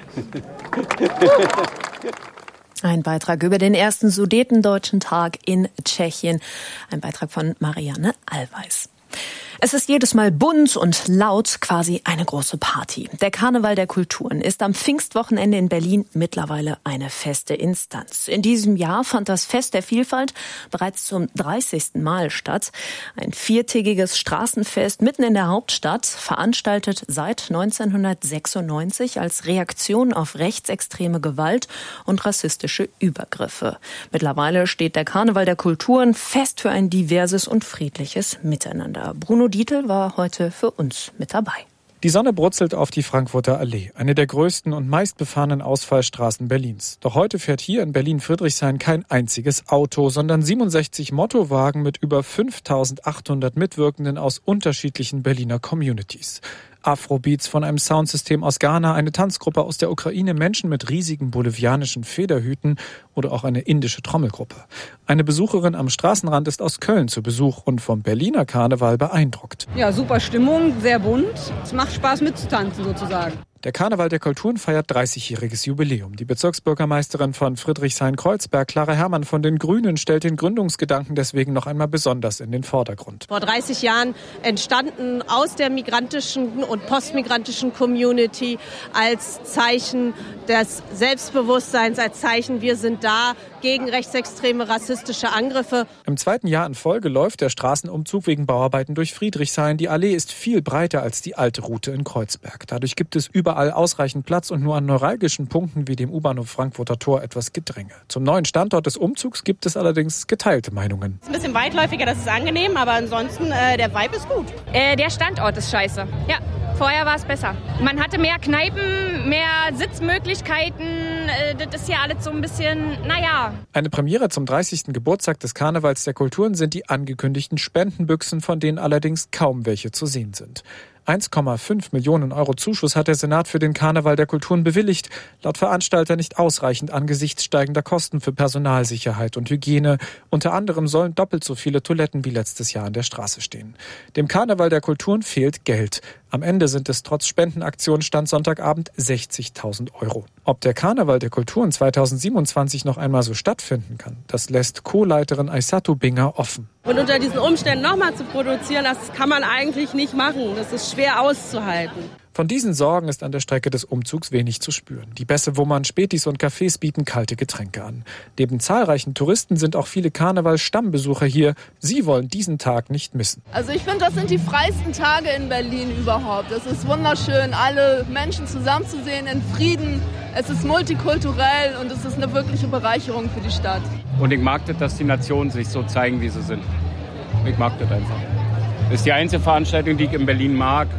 Ein Beitrag über den ersten Sudetendeutschen Tag in Tschechien. Ein Beitrag von Marianne Allweis. Es ist jedes Mal bunt und laut, quasi eine große Party. Der Karneval der Kulturen ist am Pfingstwochenende in Berlin mittlerweile eine feste Instanz. In diesem Jahr fand das Fest der Vielfalt bereits zum dreißigsten Mal statt. Ein viertägiges Straßenfest mitten in der Hauptstadt, veranstaltet seit neunzehnhundertsechsundneunzig als Reaktion auf rechtsextreme Gewalt und rassistische Übergriffe. Mittlerweile steht der Karneval der Kulturen fest für ein diverses und friedliches Miteinander. Bruno Dietl war heute für uns mit dabei. Die Sonne brutzelt auf die Frankfurter Allee, eine der größten und meistbefahrenen Ausfallstraßen Berlins. Doch heute fährt hier in Berlin-Friedrichshain kein einziges Auto, sondern siebenundsechzig Mottowagen mit über fünftausendachthundert Mitwirkenden aus unterschiedlichen Berliner Communities. Afrobeats von einem Soundsystem aus Ghana, eine Tanzgruppe aus der Ukraine, Menschen mit riesigen bolivianischen Federhüten oder auch eine indische Trommelgruppe. Eine Besucherin am Straßenrand ist aus Köln zu Besuch und vom Berliner Karneval beeindruckt. Ja, super Stimmung, sehr bunt. Es macht Spaß mitzutanzen sozusagen. Der Karneval der Kulturen feiert dreißigjähriges Jubiläum. Die Bezirksbürgermeisterin von Friedrichshain-Kreuzberg, Clara Herrmann von den Grünen, stellt den Gründungsgedanken deswegen noch einmal besonders in den Vordergrund. Vor dreißig Jahren entstanden aus der migrantischen und postmigrantischen Community als Zeichen des Selbstbewusstseins, als Zeichen, wir sind da gegen rechtsextreme, rassistische Angriffe. Im zweiten Jahr in Folge läuft der Straßenumzug wegen Bauarbeiten durch Friedrichshain. Die Allee ist viel breiter als die alte Route in Kreuzberg. Dadurch gibt es überall ausreichend Platz und nur an neuralgischen Punkten wie dem U-Bahnhof Frankfurter Tor etwas Gedränge. Zum neuen Standort des Umzugs gibt es allerdings geteilte Meinungen. Es ist ein bisschen weitläufiger, das ist angenehm, aber ansonsten äh, der Vibe ist gut. Äh, der Standort ist scheiße. Ja, vorher war es besser. Man hatte mehr Kneipen, mehr Sitzmöglichkeiten. Äh, das ist ja alles so ein bisschen, naja. Eine Premiere zum dreißigsten Geburtstag des Karnevals der Kulturen sind die angekündigten Spendenbüchsen, von denen allerdings kaum welche zu sehen sind. eins Komma fünf Millionen Euro Zuschuss hat der Senat für den Karneval der Kulturen bewilligt. Laut Veranstalter nicht ausreichend angesichts steigender Kosten für Personalsicherheit und Hygiene. Unter anderem sollen doppelt so viele Toiletten wie letztes Jahr an der Straße stehen. Dem Karneval der Kulturen fehlt Geld. Am Ende sind es trotz Spendenaktion Stand Sonntagabend sechzigtausend Euro. Ob der Karneval der Kulturen zweitausendsiebenundzwanzig noch einmal so stattfinden kann, das lässt Co-Leiterin Aissatou Binger offen. Und unter diesen Umständen nochmal zu produzieren, das kann man eigentlich nicht machen. Das ist schwer auszuhalten. Von diesen Sorgen ist an der Strecke des Umzugs wenig zu spüren. Die Bässe Wummern, Spätis und Cafés bieten kalte Getränke an. Neben zahlreichen Touristen sind auch viele Karneval-Stammbesucher hier. Sie wollen diesen Tag nicht missen. Also ich finde, das sind die freisten Tage in Berlin überhaupt. Es ist wunderschön, alle Menschen zusammenzusehen in Frieden. Es ist multikulturell und es ist eine wirkliche Bereicherung für die Stadt. Und ich mag das, dass die Nationen sich so zeigen, wie sie sind. Ich mag das einfach. Das ist die einzige Veranstaltung, die ich in Berlin mag,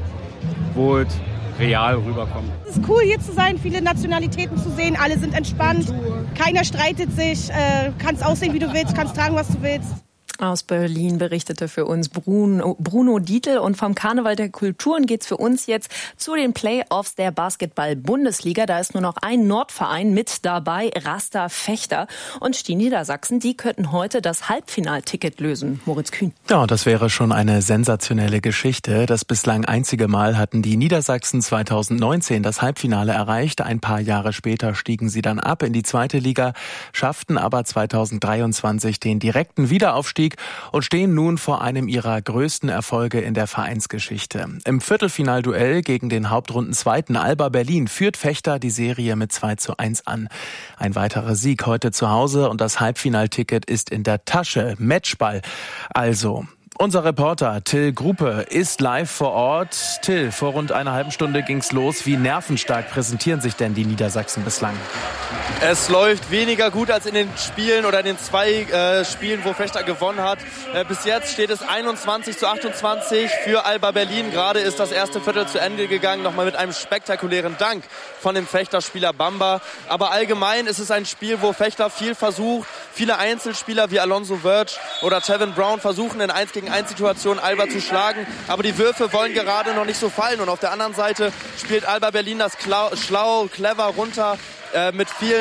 wo es real rüberkommt. Es ist cool, hier zu sein, viele Nationalitäten zu sehen. Alle sind entspannt, keiner streitet sich. Äh, kannst aussehen, wie du willst, kannst tragen, was du willst. Aus Berlin berichtete für uns Bruno, Bruno Dietl. Und vom Karneval der Kulturen geht's für uns jetzt zu den Playoffs der Basketball-Bundesliga. Da ist nur noch ein Nordverein mit dabei, Rasta Fechter. Und die Niedersachsen, die könnten heute das Halbfinalticket lösen. Moritz Kühn. Ja, das wäre schon eine sensationelle Geschichte. Das bislang einzige Mal hatten die Niedersachsen zweitausendneunzehn das Halbfinale erreicht. Ein paar Jahre später stiegen sie dann ab in die zweite Liga, schafften aber zweitausenddreiundzwanzig den direkten Wiederaufstieg League und stehen nun vor einem ihrer größten Erfolge in der Vereinsgeschichte. Im Viertelfinalduell gegen den Hauptrundenzweiten Alba Berlin führt Fechter die Serie mit zwei zu eins an. Ein weiterer Sieg heute zu Hause und das Halbfinalticket ist in der Tasche. Matchball also. Unser Reporter Till Gruppe ist live vor Ort. Till, vor rund einer halben Stunde ging's los. Wie nervenstark präsentieren sich denn die Niedersachsen bislang? Es läuft weniger gut als in den Spielen oder in den zwei äh, Spielen, wo Fechter gewonnen hat. Äh, bis jetzt steht es einundzwanzig zu achtundzwanzig für Alba Berlin. Gerade ist das erste Viertel zu Ende gegangen, nochmal mit einem spektakulären Dank von dem Fechter-Spieler Bamba. Aber allgemein ist es ein Spiel, wo Fechter viel versucht. Viele Einzelspieler wie Alonso Verge oder Tevin Brown versuchen in eins gegen eins Situationen Alba zu schlagen. Aber die Würfe wollen gerade noch nicht so fallen. Und auf der anderen Seite spielt Alba Berlin das schlau, clever runter äh, mit vielen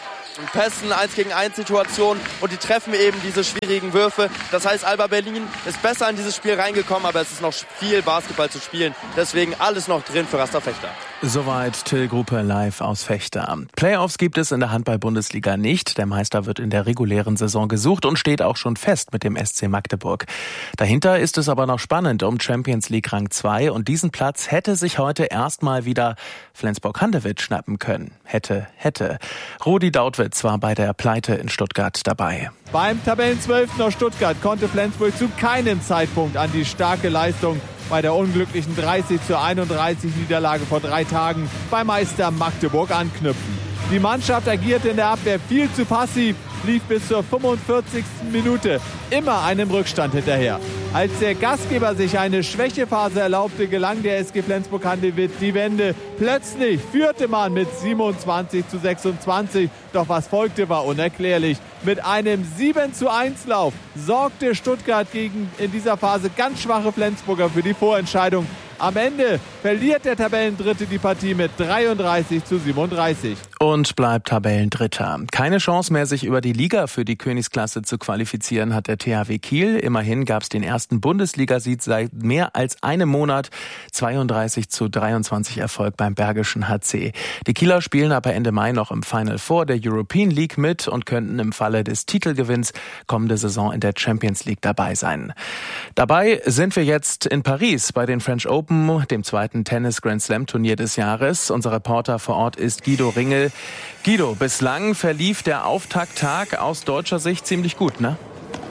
Pässen, eins gegen eins Situationen und die treffen eben diese schwierigen Würfe. Das heißt, Alba Berlin ist besser in dieses Spiel reingekommen, aber es ist noch viel Basketball zu spielen. Deswegen alles noch drin für Raster Fechter. Soweit Till Gruppe live aus Fechter. Playoffs gibt es in der Handball-Bundesliga nicht. Der Meister wird in der regulären Saison gesucht und steht auch schon fest mit dem S C Magdeburg. Dahinter ist es aber noch spannend um Champions League Rang zwei und diesen Platz hätte sich heute erstmal wieder Flensburg-Handewitt schnappen können. Hätte, hätte. Rudi Dautwitz war bei der Pleite in Stuttgart dabei. Beim Tabellenzwölften aus Stuttgart konnte Flensburg zu keinem Zeitpunkt an die starke Leistung bei der unglücklichen dreißig zu einunddreißig Niederlage vor drei Tagen bei Meister Magdeburg anknüpfen. Die Mannschaft agierte in der Abwehr viel zu passiv, lief bis zur fünfundvierzigsten Minute immer einem Rückstand hinterher. Als der Gastgeber sich eine Schwächephase erlaubte, gelang der S G Flensburg-Handewitt die Wende. Plötzlich führte man mit siebenundzwanzig zu sechsundzwanzig, doch was folgte, war unerklärlich. Mit einem sieben zu eins Lauf sorgte Stuttgart gegen in dieser Phase ganz schwache Flensburger für die Vorentscheidung. Am Ende verliert der Tabellendritte die Partie mit dreiunddreißig zu siebenunddreißig. Und bleibt Tabellendritter. Keine Chance mehr, sich über die Liga für die Königsklasse zu qualifizieren, hat der T H W Kiel. Immerhin gab es den ersten Bundesligasieg seit mehr als einem Monat. zweiunddreißig zu dreiundzwanzig Erfolg beim Bergischen H C. Die Kieler spielen aber Ende Mai noch im Final Four der European League mit und könnten im Falle des Titelgewinns kommende Saison in der Champions League dabei sein. Dabei sind wir jetzt in Paris bei den French Open, dem zweiten Tennis-Grand-Slam-Turnier des Jahres. Unser Reporter vor Ort ist Guido Ringel. Guido, bislang verlief der Auftakttag aus deutscher Sicht ziemlich gut, ne?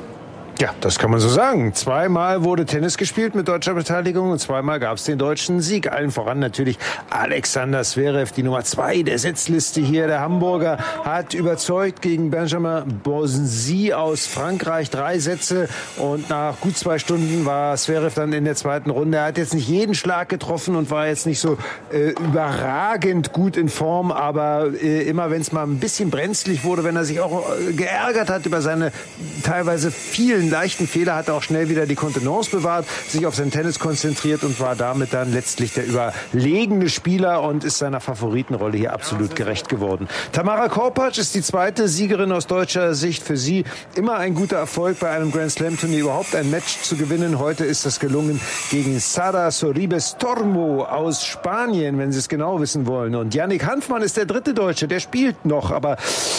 Ja, das kann man so sagen. Zweimal wurde Tennis gespielt mit deutscher Beteiligung und zweimal gab es den deutschen Sieg. Allen voran natürlich Alexander Zverev, die Nummer zwei der Setzliste hier. Der Hamburger hat überzeugt gegen Benjamin Bonzi aus Frankreich. Drei Sätze und nach gut zwei Stunden war Zverev dann in der zweiten Runde. Er hat jetzt nicht jeden Schlag getroffen und war jetzt nicht so äh, überragend gut in Form, aber äh, immer wenn es mal ein bisschen brenzlig wurde, wenn er sich auch äh, geärgert hat über seine teilweise vielen leichten Fehler, hat er auch schnell wieder die Kontenance bewahrt, sich auf sein Tennis konzentriert und war damit dann letztlich der überlegene Spieler und ist seiner Favoritenrolle hier absolut gerecht geworden. Tamara Korpatsch ist die zweite Siegerin aus deutscher Sicht. Für sie immer ein guter Erfolg bei einem Grand Slam Turnier, überhaupt ein Match zu gewinnen. Heute ist das gelungen gegen Sara Sorribes Tormo aus Spanien, wenn Sie es genau wissen wollen. Und Yannick Hanfmann ist der dritte Deutsche, der spielt noch, aber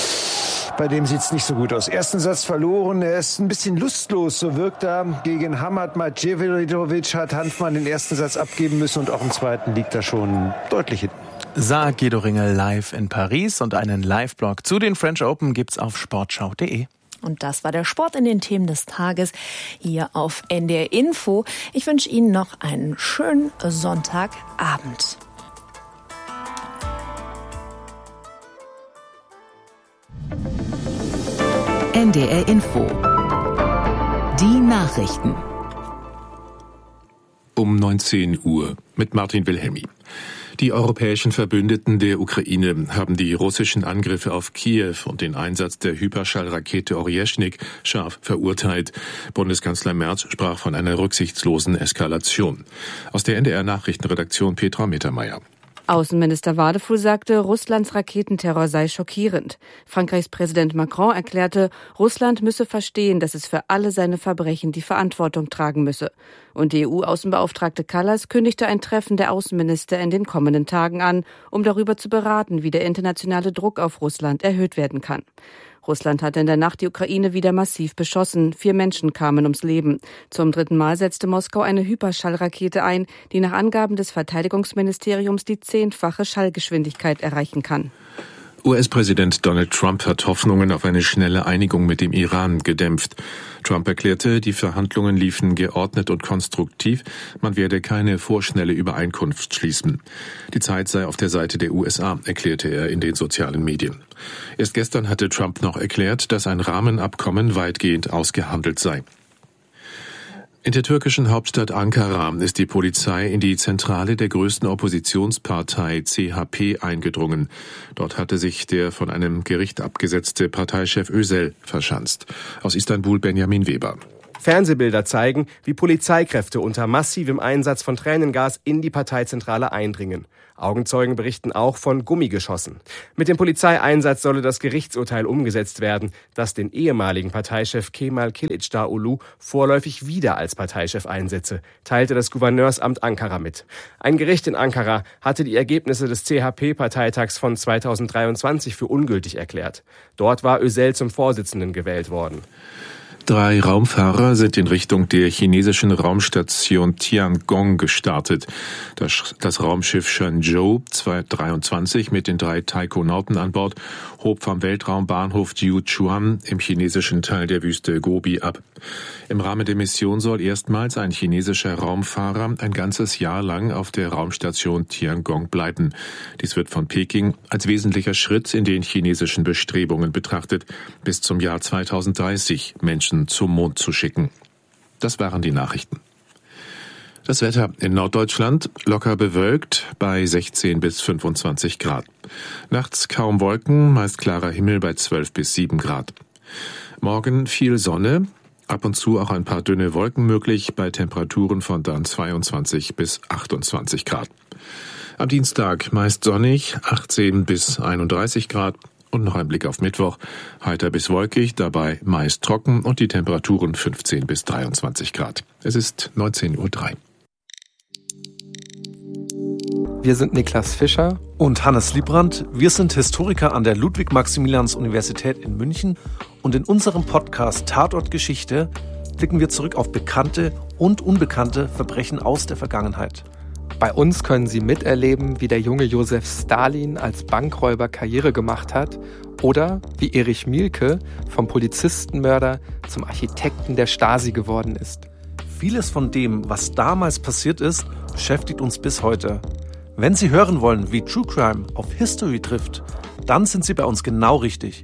bei dem sieht es nicht so gut aus. Ersten Satz verloren, er ist ein bisschen lustlos, so wirkt er. Gegen Hamad Madjevjević hat Hanfmann den ersten Satz abgeben müssen und auch im zweiten liegt er schon deutlich hinten. Sagt Guido Ringel live in Paris und einen Live-Blog zu den French Open gibt's auf sportschau punkt de. Und das war der Sport in den Themen des Tages hier auf N D R Info. Ich wünsche Ihnen noch einen schönen Sonntagabend. N D R Info. Die Nachrichten. Um neunzehn Uhr mit Martin Wilhelmi. Die europäischen Verbündeten der Ukraine haben die russischen Angriffe auf Kiew und den Einsatz der Hyperschallrakete Oryeshnik scharf verurteilt. Bundeskanzler Merz sprach von einer rücksichtslosen Eskalation. Aus der N D R Nachrichtenredaktion Petra Mittermeier. Außenminister Wadefuhl sagte, Russlands Raketenterror sei schockierend. Frankreichs Präsident Macron erklärte, Russland müsse verstehen, dass es für alle seine Verbrechen die Verantwortung tragen müsse. Und die E U-Außenbeauftragte Kallas kündigte ein Treffen der Außenminister in den kommenden Tagen an, um darüber zu beraten, wie der internationale Druck auf Russland erhöht werden kann. Russland hatte in der Nacht die Ukraine wieder massiv beschossen. Vier Menschen kamen ums Leben. Zum dritten Mal setzte Moskau eine Hyperschallrakete ein, die nach Angaben des Verteidigungsministeriums die zehnfache Schallgeschwindigkeit erreichen kann. U S-Präsident Donald Trump hat Hoffnungen auf eine schnelle Einigung mit dem Iran gedämpft. Trump erklärte, die Verhandlungen liefen geordnet und konstruktiv, man werde keine vorschnelle Übereinkunft schließen. Die Zeit sei auf der Seite der U S A, erklärte er in den sozialen Medien. Erst gestern hatte Trump noch erklärt, dass ein Rahmenabkommen weitgehend ausgehandelt sei. In der türkischen Hauptstadt Ankara ist die Polizei in die Zentrale der größten Oppositionspartei C H P eingedrungen. Dort hatte sich der von einem Gericht abgesetzte Parteichef Özel verschanzt. Aus Istanbul Benjamin Weber. Fernsehbilder zeigen, wie Polizeikräfte unter massivem Einsatz von Tränengas in die Parteizentrale eindringen. Augenzeugen berichten auch von Gummigeschossen. Mit dem Polizeieinsatz solle das Gerichtsurteil umgesetzt werden, das den ehemaligen Parteichef Kemal Kılıçdaroğlu vorläufig wieder als Parteichef einsetze, teilte das Gouverneursamt Ankara mit. Ein Gericht in Ankara hatte die Ergebnisse des C H P-Parteitags von zweitausenddreiundzwanzig für ungültig erklärt. Dort war Özel zum Vorsitzenden gewählt worden. Drei Raumfahrer sind in Richtung der chinesischen Raumstation Tiangong gestartet. Das, das Raumschiff Shenzhou zweihundertdreiundzwanzig mit den drei Taikonauten an Bord hob vom Weltraumbahnhof Jiuquan im chinesischen Teil der Wüste Gobi ab. Im Rahmen der Mission soll erstmals ein chinesischer Raumfahrer ein ganzes Jahr lang auf der Raumstation Tiangong bleiben. Dies wird von Peking als wesentlicher Schritt in den chinesischen Bestrebungen betrachtet, bis zum Jahr zweitausenddreißig Menschen zum Mond zu schicken. Das waren die Nachrichten. Das Wetter in Norddeutschland locker bewölkt bei sechzehn bis fünfundzwanzig Grad. Nachts kaum Wolken, meist klarer Himmel bei zwölf bis sieben Grad. Morgen viel Sonne, ab und zu auch ein paar dünne Wolken möglich bei Temperaturen von dann zweiundzwanzig bis achtundzwanzig Grad. Am Dienstag meist sonnig, achtzehn bis einunddreißig Grad. Und noch ein Blick auf Mittwoch. Heiter bis wolkig, dabei meist trocken und die Temperaturen fünfzehn bis dreiundzwanzig Grad. Es ist neunzehn Uhr drei. Wir sind Niklas Fischer und Hannes Liebrandt. Wir sind Historiker an der Ludwig-Maximilians-Universität in München und in unserem Podcast Tatort Geschichte blicken wir zurück auf bekannte und unbekannte Verbrechen aus der Vergangenheit. Bei uns können Sie miterleben, wie der junge Josef Stalin als Bankräuber Karriere gemacht hat oder wie Erich Mielke vom Polizistenmörder zum Architekten der Stasi geworden ist. Vieles von dem, was damals passiert ist, beschäftigt uns bis heute. Wenn Sie hören wollen, wie True Crime auf History trifft, dann sind Sie bei uns genau richtig.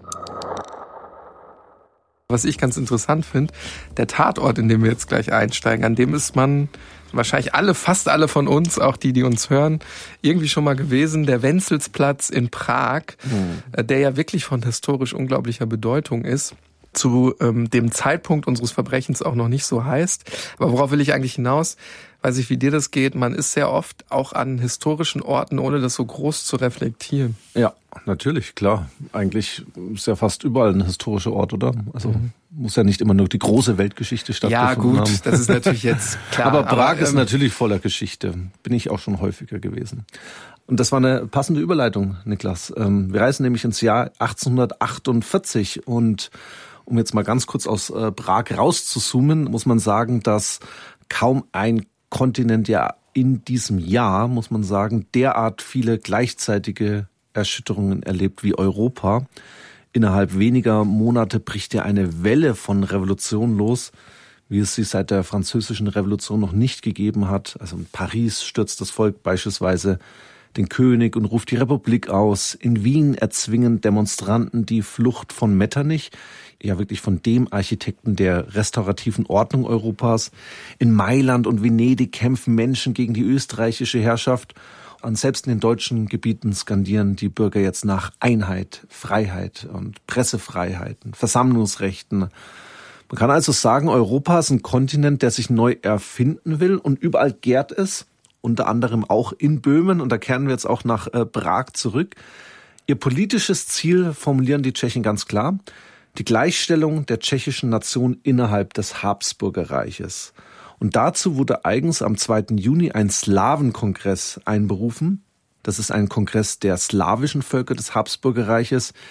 Was ich ganz interessant finde, der Tatort, in dem wir jetzt gleich einsteigen, an dem ist man wahrscheinlich alle, fast alle von uns, auch die, die uns hören, irgendwie schon mal gewesen, der Wenzelsplatz in Prag, mhm. der ja wirklich von historisch unglaublicher Bedeutung ist, zu ähm, dem Zeitpunkt unseres Verbrechens auch noch nicht so heißt. Aber worauf will ich eigentlich hinaus? Weiß ich, wie dir das geht. Man ist sehr oft auch an historischen Orten, ohne das so groß zu reflektieren. Ja, natürlich, klar. Eigentlich ist ja fast überall ein historischer Ort, oder? Also mhm. muss ja nicht immer nur die große Weltgeschichte stattfinden. Ja, gut, haben. Das ist natürlich jetzt klar. Aber Prag aber, ist ähm, natürlich voller Geschichte. Bin ich auch schon häufiger gewesen. Und das war eine passende Überleitung, Niklas. Wir reisen nämlich ins Jahr achtzehnhundertachtundvierzig und um jetzt mal ganz kurz aus äh, Prag rauszuzoomen, muss man sagen, dass kaum ein Kontinent ja in diesem Jahr, muss man sagen, derart viele gleichzeitige Erschütterungen erlebt wie Europa. Innerhalb weniger Monate bricht ja eine Welle von Revolution los, wie es sie seit der Französischen Revolution noch nicht gegeben hat. Also in Paris stürzt das Volk beispielsweise den König und ruft die Republik aus. In Wien erzwingen Demonstranten die Flucht von Metternich, ja wirklich von dem Architekten der restaurativen Ordnung Europas. In Mailand und Venedig kämpfen Menschen gegen die österreichische Herrschaft. Und selbst in den deutschen Gebieten skandieren die Bürger jetzt nach Einheit, Freiheit und Pressefreiheiten, Versammlungsrechten. Man kann also sagen, Europa ist ein Kontinent, der sich neu erfinden will und überall gärt es, unter anderem auch in Böhmen. Und da kehren wir jetzt auch nach äh, Prag zurück. Ihr politisches Ziel formulieren die Tschechen ganz klar: die Gleichstellung der tschechischen Nation innerhalb des Habsburgerreiches. Und dazu wurde eigens am zweiten Juni ein Slawenkongress einberufen. Das ist ein Kongress der slawischen Völker des Habsburgerreiches,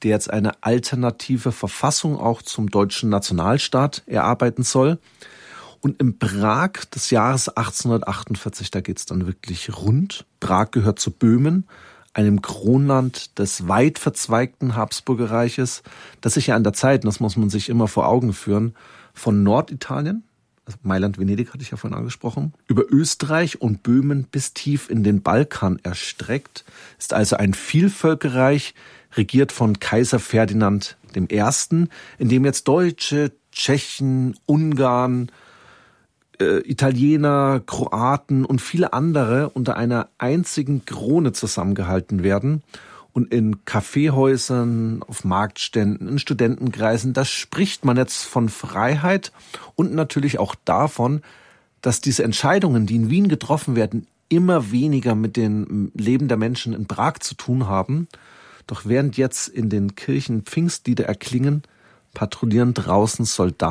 der jetzt eine alternative Verfassung auch zum deutschen Nationalstaat erarbeiten soll. Und in Prag des Jahres achtzehnhundertachtundvierzig, da geht's dann wirklich rund. Prag gehört zu Böhmen, einem Kronland des weit verzweigten Habsburgerreiches, das sich ja an der Zeit, und das muss man sich immer vor Augen führen, von Norditalien, also Mailand, Venedig hatte ich ja vorhin angesprochen, über Österreich und Böhmen bis tief in den Balkan erstreckt, ist also ein Vielvölkerreich, regiert von Kaiser Ferdinand der Erste., in dem jetzt Deutsche, Tschechen, Ungarn, äh, Italiener, Kroaten und viele andere unter einer einzigen Krone zusammengehalten werden. Und in Kaffeehäusern, auf Marktständen, in Studentenkreisen, da spricht man jetzt von Freiheit und natürlich auch davon, dass diese Entscheidungen, die in Wien getroffen werden, immer weniger mit dem Leben der Menschen in Prag zu tun haben. Doch während jetzt in den Kirchen Pfingstlieder erklingen, patrouillieren draußen Soldaten